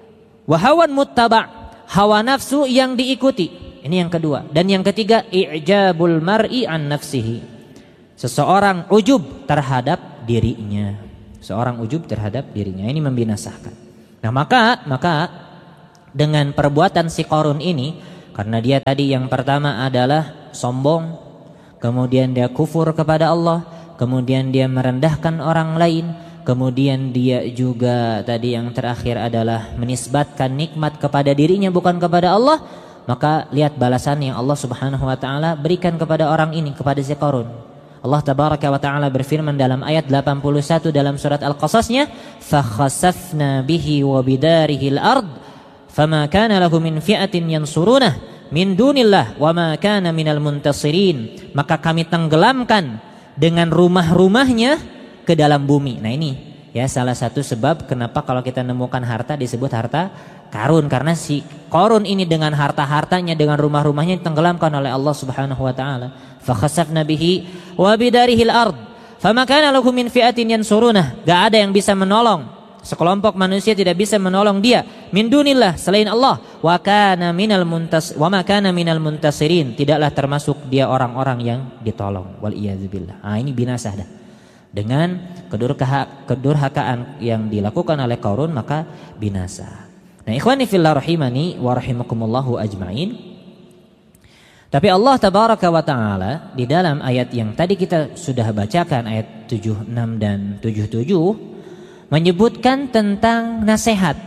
wa hawan muttaba', hawa nafsu yang diikuti. Ini yang kedua. Dan yang ketiga, i'jabul mar'i an nafsihi, seseorang ujub terhadap dirinya. Seorang ujub terhadap dirinya. Ini membinasakan. Nah, maka maka dengan perbuatan si Qarun ini, karena dia tadi yang pertama adalah sombong, kemudian dia kufur kepada Allah, kemudian dia merendahkan orang lain, kemudian dia juga tadi yang terakhir adalah menisbatkan nikmat kepada dirinya bukan kepada Allah, maka lihat balasan yang Allah Subhanahu wa taala berikan kepada orang ini, kepada si Qarun. Allah tabaraka wa taala berfirman dalam ayat delapan puluh satu dalam surat Al-Qasasnya, fa khasafna bihi wa bidarihi al-ard fama kana lahu min fi'atin yansurunah min dunillah wa ma kana minal muntasirin. Maka kami tenggelamkan dengan rumah-rumahnya ke dalam bumi. Nah ini ya salah satu sebab kenapa kalau kita nemukan harta disebut harta karun, karena si Qarun ini dengan harta-hartanya, dengan rumah-rumahnya ditenggelamkan oleh Allah Subhanahu wa taala. Fa khasafna bihi wa bidarihil ard fama kana lahu min fi'atin yansurunah. Gak ada yang bisa menolong, sekelompok manusia tidak bisa menolong dia min dunillah, selain Allah. Wa kana minal muntas wa ma kana minal muntasirin, tidaklah termasuk dia orang-orang yang ditolong. Wal iyadzubillah. Ah ini binasa dah. Dengan kedurhaka, kedurhakaan yang dilakukan oleh Qarun maka binasa. Nah, ikhwani fillah rahimani wa rahimakumullahu ajmain. Tapi Allah tabaraka wa taala di dalam ayat yang tadi kita sudah bacakan, ayat tujuh puluh enam dan tujuh puluh tujuh, menyebutkan tentang nasihat.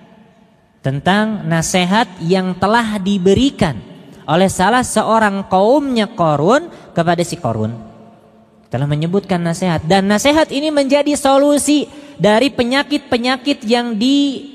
Tentang nasihat yang telah diberikan oleh salah seorang kaumnya Qarun kepada si Qarun. Telah menyebutkan nasihat, dan nasihat ini menjadi solusi dari penyakit-penyakit yang di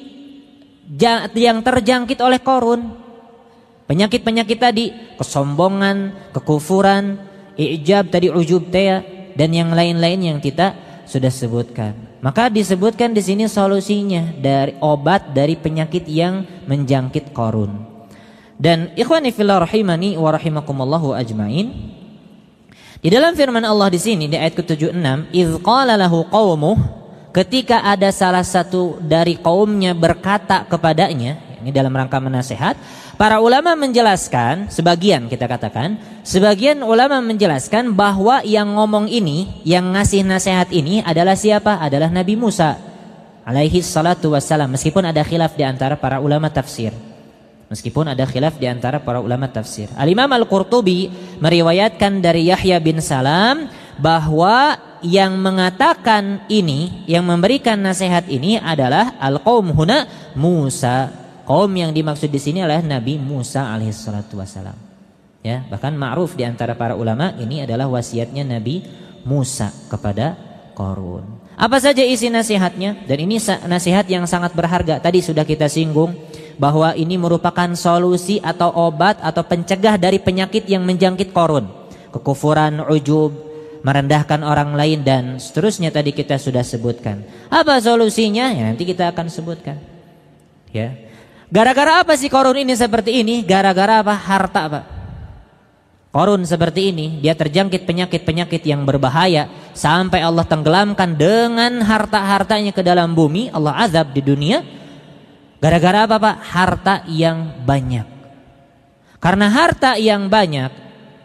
yang terjangkit oleh Qarun. Penyakit-penyakit tadi, kesombongan, kekufuran, i'jab tadi, ujub taya, dan yang lain-lain yang kita sudah sebutkan. Maka disebutkan di sini solusinya dari obat dari penyakit yang menjangkit Qarun. Dan ikhwani fillah rahimani wa rahimakumullahu ajmain, di dalam firman Allah di sini di ayat ke tujuh puluh enam, idz qala lahu qaumuh, ketika ada salah satu dari kaumnya berkata kepadanya, ini dalam rangka menasihat. Para ulama menjelaskan, sebagian kita katakan, sebagian ulama menjelaskan bahwa yang ngomong ini, yang ngasih nasihat ini adalah siapa? Adalah Nabi Musa alaihi salatu wassalam. Meskipun ada khilaf di antara para ulama tafsir. Meskipun ada khilaf di antara para ulama tafsir. Al-Imam Al-Qurtubi meriwayatkan dari Yahya bin Salam bahwa yang mengatakan ini, yang memberikan nasihat ini adalah al-qaum huna Musa. Kaum yang dimaksud di sini adalah Nabi Musa alaihissalatu wassalam. Ya, bahkan ma'ruf di antara para ulama ini adalah wasiatnya Nabi Musa kepada Qarun. Apa saja isi nasihatnya? Dan ini nasihat yang sangat berharga. Tadi sudah kita singgung bahwa ini merupakan solusi atau obat atau pencegah dari penyakit yang menjangkit Qarun. Kekufuran, ujub, merendahkan orang lain dan seterusnya tadi kita sudah sebutkan. Apa solusinya? Ya nanti kita akan sebutkan. Ya. Gara-gara apa sih Qarun ini seperti ini? Gara-gara apa? Harta, Pak. Qarun seperti ini, dia terjangkit penyakit-penyakit yang berbahaya sampai Allah tenggelamkan dengan harta-hartanya ke dalam bumi, Allah azab di dunia. Gara-gara apa, Pak? Harta yang banyak. Karena harta yang banyak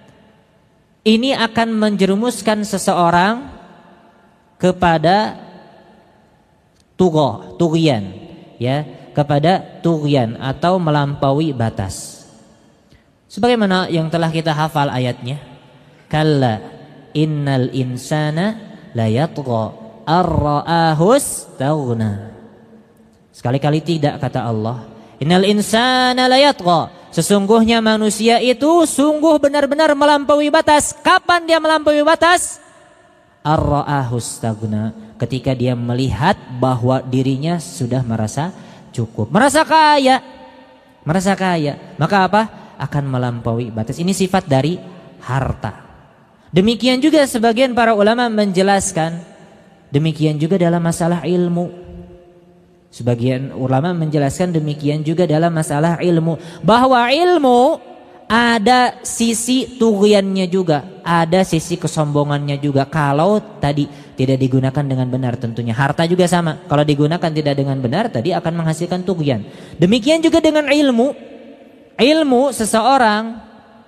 ini akan menjerumuskan seseorang kepada tughah, tughyan, ya. Kepada tughyan atau melampaui batas. Sebagaimana yang telah kita hafal ayatnya, kalla innal insana la yatgha ar-ra'ahu istaghna. Sekali-kali tidak kata Allah, innal insana la yatgha, sesungguhnya manusia itu sungguh benar-benar melampaui batas. Kapan dia melampaui batas? Ar-ra'ahu istaghna, ketika dia melihat bahwa dirinya sudah merasa cukup, merasa kaya, merasa kaya, maka apa? Akan melampaui batas. Ini sifat dari harta. Demikian juga sebagian para ulama menjelaskan, demikian juga dalam masalah ilmu. Sebagian ulama menjelaskan demikian juga dalam masalah ilmu, bahwa ilmu ada sisi tughyannya juga, ada sisi kesombongannya juga. Kalau tadi tidak digunakan dengan benar tentunya. Harta juga sama. Kalau digunakan tidak dengan benar tadi akan menghasilkan tughyan. Demikian juga dengan ilmu. Ilmu seseorang,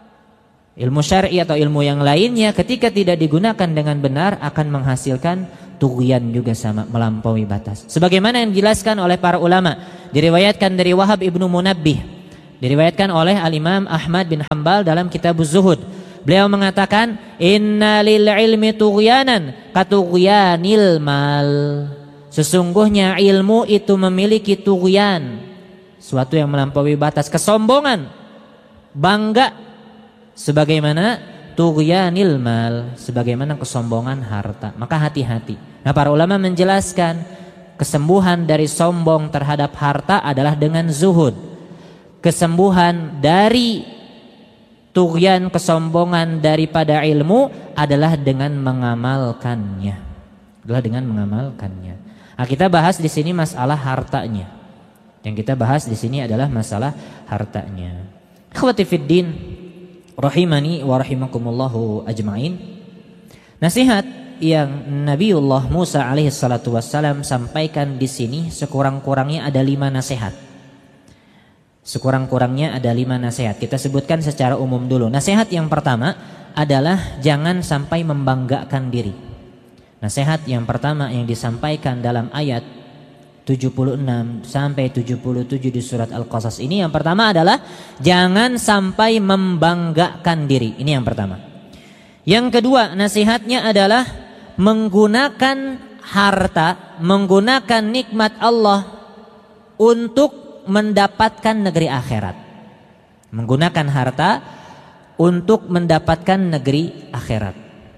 ilmu syar'i atau ilmu yang lainnya ketika tidak digunakan dengan benar akan menghasilkan tughyan juga sama, melampaui batas. Sebagaimana yang dijelaskan oleh para ulama, diriwayatkan dari Wahab ibnu Munabbih, diriwayatkan oleh Al-Imam Ahmad bin Hanbal dalam kitab Az-Zuhud. Beliau mengatakan, inna lil ilmi tughyanan katughyanil mal. Sesungguhnya ilmu itu memiliki tughyan, suatu yang melampaui batas, kesombongan, bangga, sebagaimana tughyanil mal, sebagaimana kesombongan harta. Maka hati-hati. Nah, para ulama menjelaskan kesembuhan dari sombong terhadap harta adalah dengan zuhud. Kesembuhan dari tughyan, kesombongan daripada ilmu adalah dengan mengamalkannya. Adalah dengan mengamalkannya. Nah, kita bahas di sini masalah hartanya. Yang kita bahas di sini adalah masalah hartanya. Ikhwati fiddin, rahimani wa rahimakumullahu ajma'in. Nasihat yang Nabiullah Musa alaihi salatu wassalam sampaikan di sini sekurang-kurangnya ada lima nasihat. Sekurang-kurangnya ada lima nasihat. Kita sebutkan secara umum dulu. Nasihat yang pertama adalah jangan sampai membanggakan diri. Nasihat yang pertama yang disampaikan dalam ayat tujuh puluh enam sampai tujuh puluh tujuh di surat Al-Qasas ini, yang pertama adalah jangan sampai membanggakan diri. Ini yang pertama. Yang kedua, nasihatnya adalah menggunakan harta, menggunakan nikmat Allah untuk mendapatkan negeri akhirat. Menggunakan harta untuk mendapatkan negeri akhirat.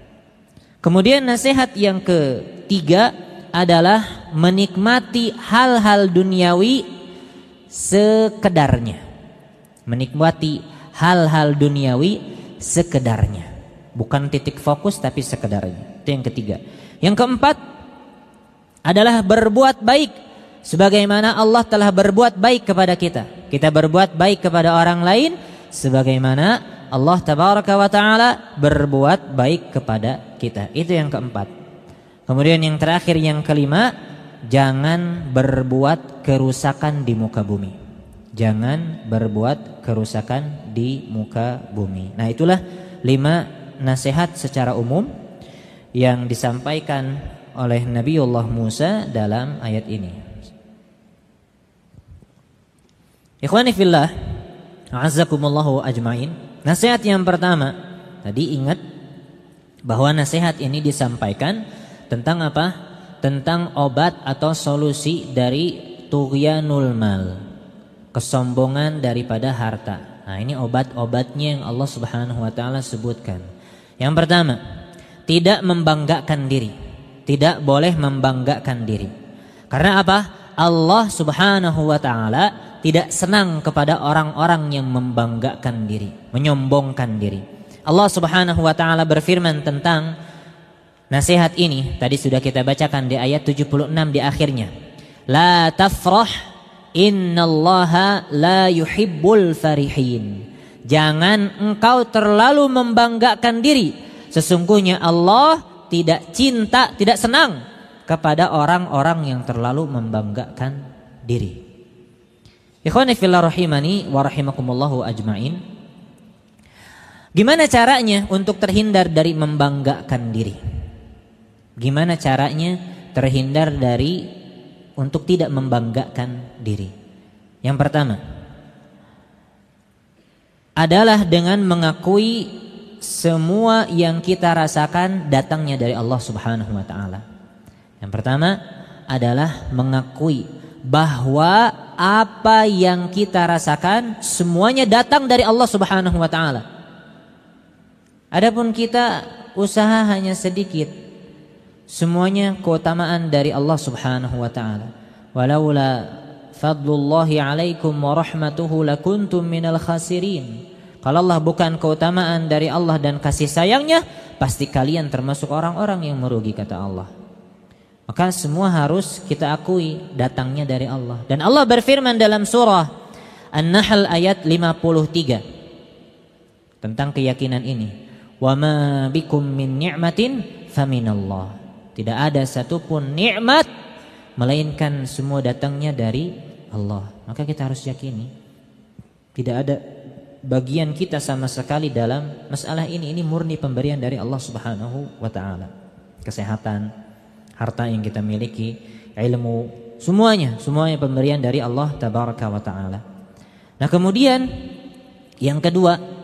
Kemudian nasihat yang ketiga adalah menikmati hal-hal duniawi sekedarnya. Menikmati hal-hal duniawi sekedarnya. Bukan titik fokus tapi sekedarnya. Itu yang ketiga. Yang keempat adalah berbuat baik sebagaimana Allah telah berbuat baik kepada kita. Kita berbuat baik kepada orang lain sebagaimana Allah tabaraka wa ta'ala berbuat baik kepada kita. Itu yang keempat. Kemudian yang terakhir, yang kelima, jangan berbuat kerusakan di muka bumi. Jangan berbuat kerusakan di muka bumi. Nah, itulah lima nasihat secara umum yang disampaikan oleh Nabiullah Musa dalam ayat ini. Ikhwani fillah, a'azzakumullahu ajmain. Nasihat yang pertama, tadi ingat bahwa nasihat ini disampaikan tentang apa? Tentang obat atau solusi dari tughyanul mal, kesombongan daripada harta. Nah, ini obat-obatnya yang Allah Subhanahu wa taala sebutkan. Yang pertama, tidak membanggakan diri. Tidak boleh membanggakan diri. Karena apa? Allah Subhanahu wa taala tidak senang kepada orang-orang yang membanggakan diri, menyombongkan diri. Allah Subhanahu wa taala berfirman tentang nasihat ini, tadi sudah kita bacakan di ayat tujuh puluh enam di akhirnya. La tafrah innallaha la yuhibbul farihin. Jangan engkau terlalu membanggakan diri. Sesungguhnya Allah tidak cinta, tidak senang kepada orang-orang yang terlalu membanggakan diri. Ikhwani fillah rahimani wa rahimakumullahu ajmain. Gimana caranya untuk terhindar dari membanggakan diri? Gimana caranya terhindar dari untuk tidak membanggakan diri? Yang pertama adalah dengan mengakui semua yang kita rasakan datangnya dari Allah Subhanahu wa taala. Yang pertama adalah mengakui bahwa apa yang kita rasakan semuanya datang dari Allah Subhanahu wa taala. Adapun kita usaha hanya sedikit, semuanya keutamaan dari Allah Subhanahu wa taala. Walaula fadlullahi alaikum wa rahmatuhu lakuntum minal khasirin. Kalau Allah bukan keutamaan dari Allah dan kasih sayangnya, pasti kalian termasuk orang-orang yang merugi, kata Allah. Maka semua harus kita akui datangnya dari Allah. Dan Allah berfirman dalam surah An-Nahl ayat lima puluh tiga. tentang keyakinan ini. Wa ma bikum min ni'matin faminallah. Tidak ada satupun nikmat melainkan semua datangnya dari Allah. Maka kita harus yakini tidak ada bagian kita sama sekali dalam masalah ini. Ini murni pemberian dari Allah Subhanahu wa taala. Kesehatan, harta yang kita miliki, ilmu, semuanya, semuanya pemberian dari Allah Tabaraka wa taala. Nah, kemudian yang kedua,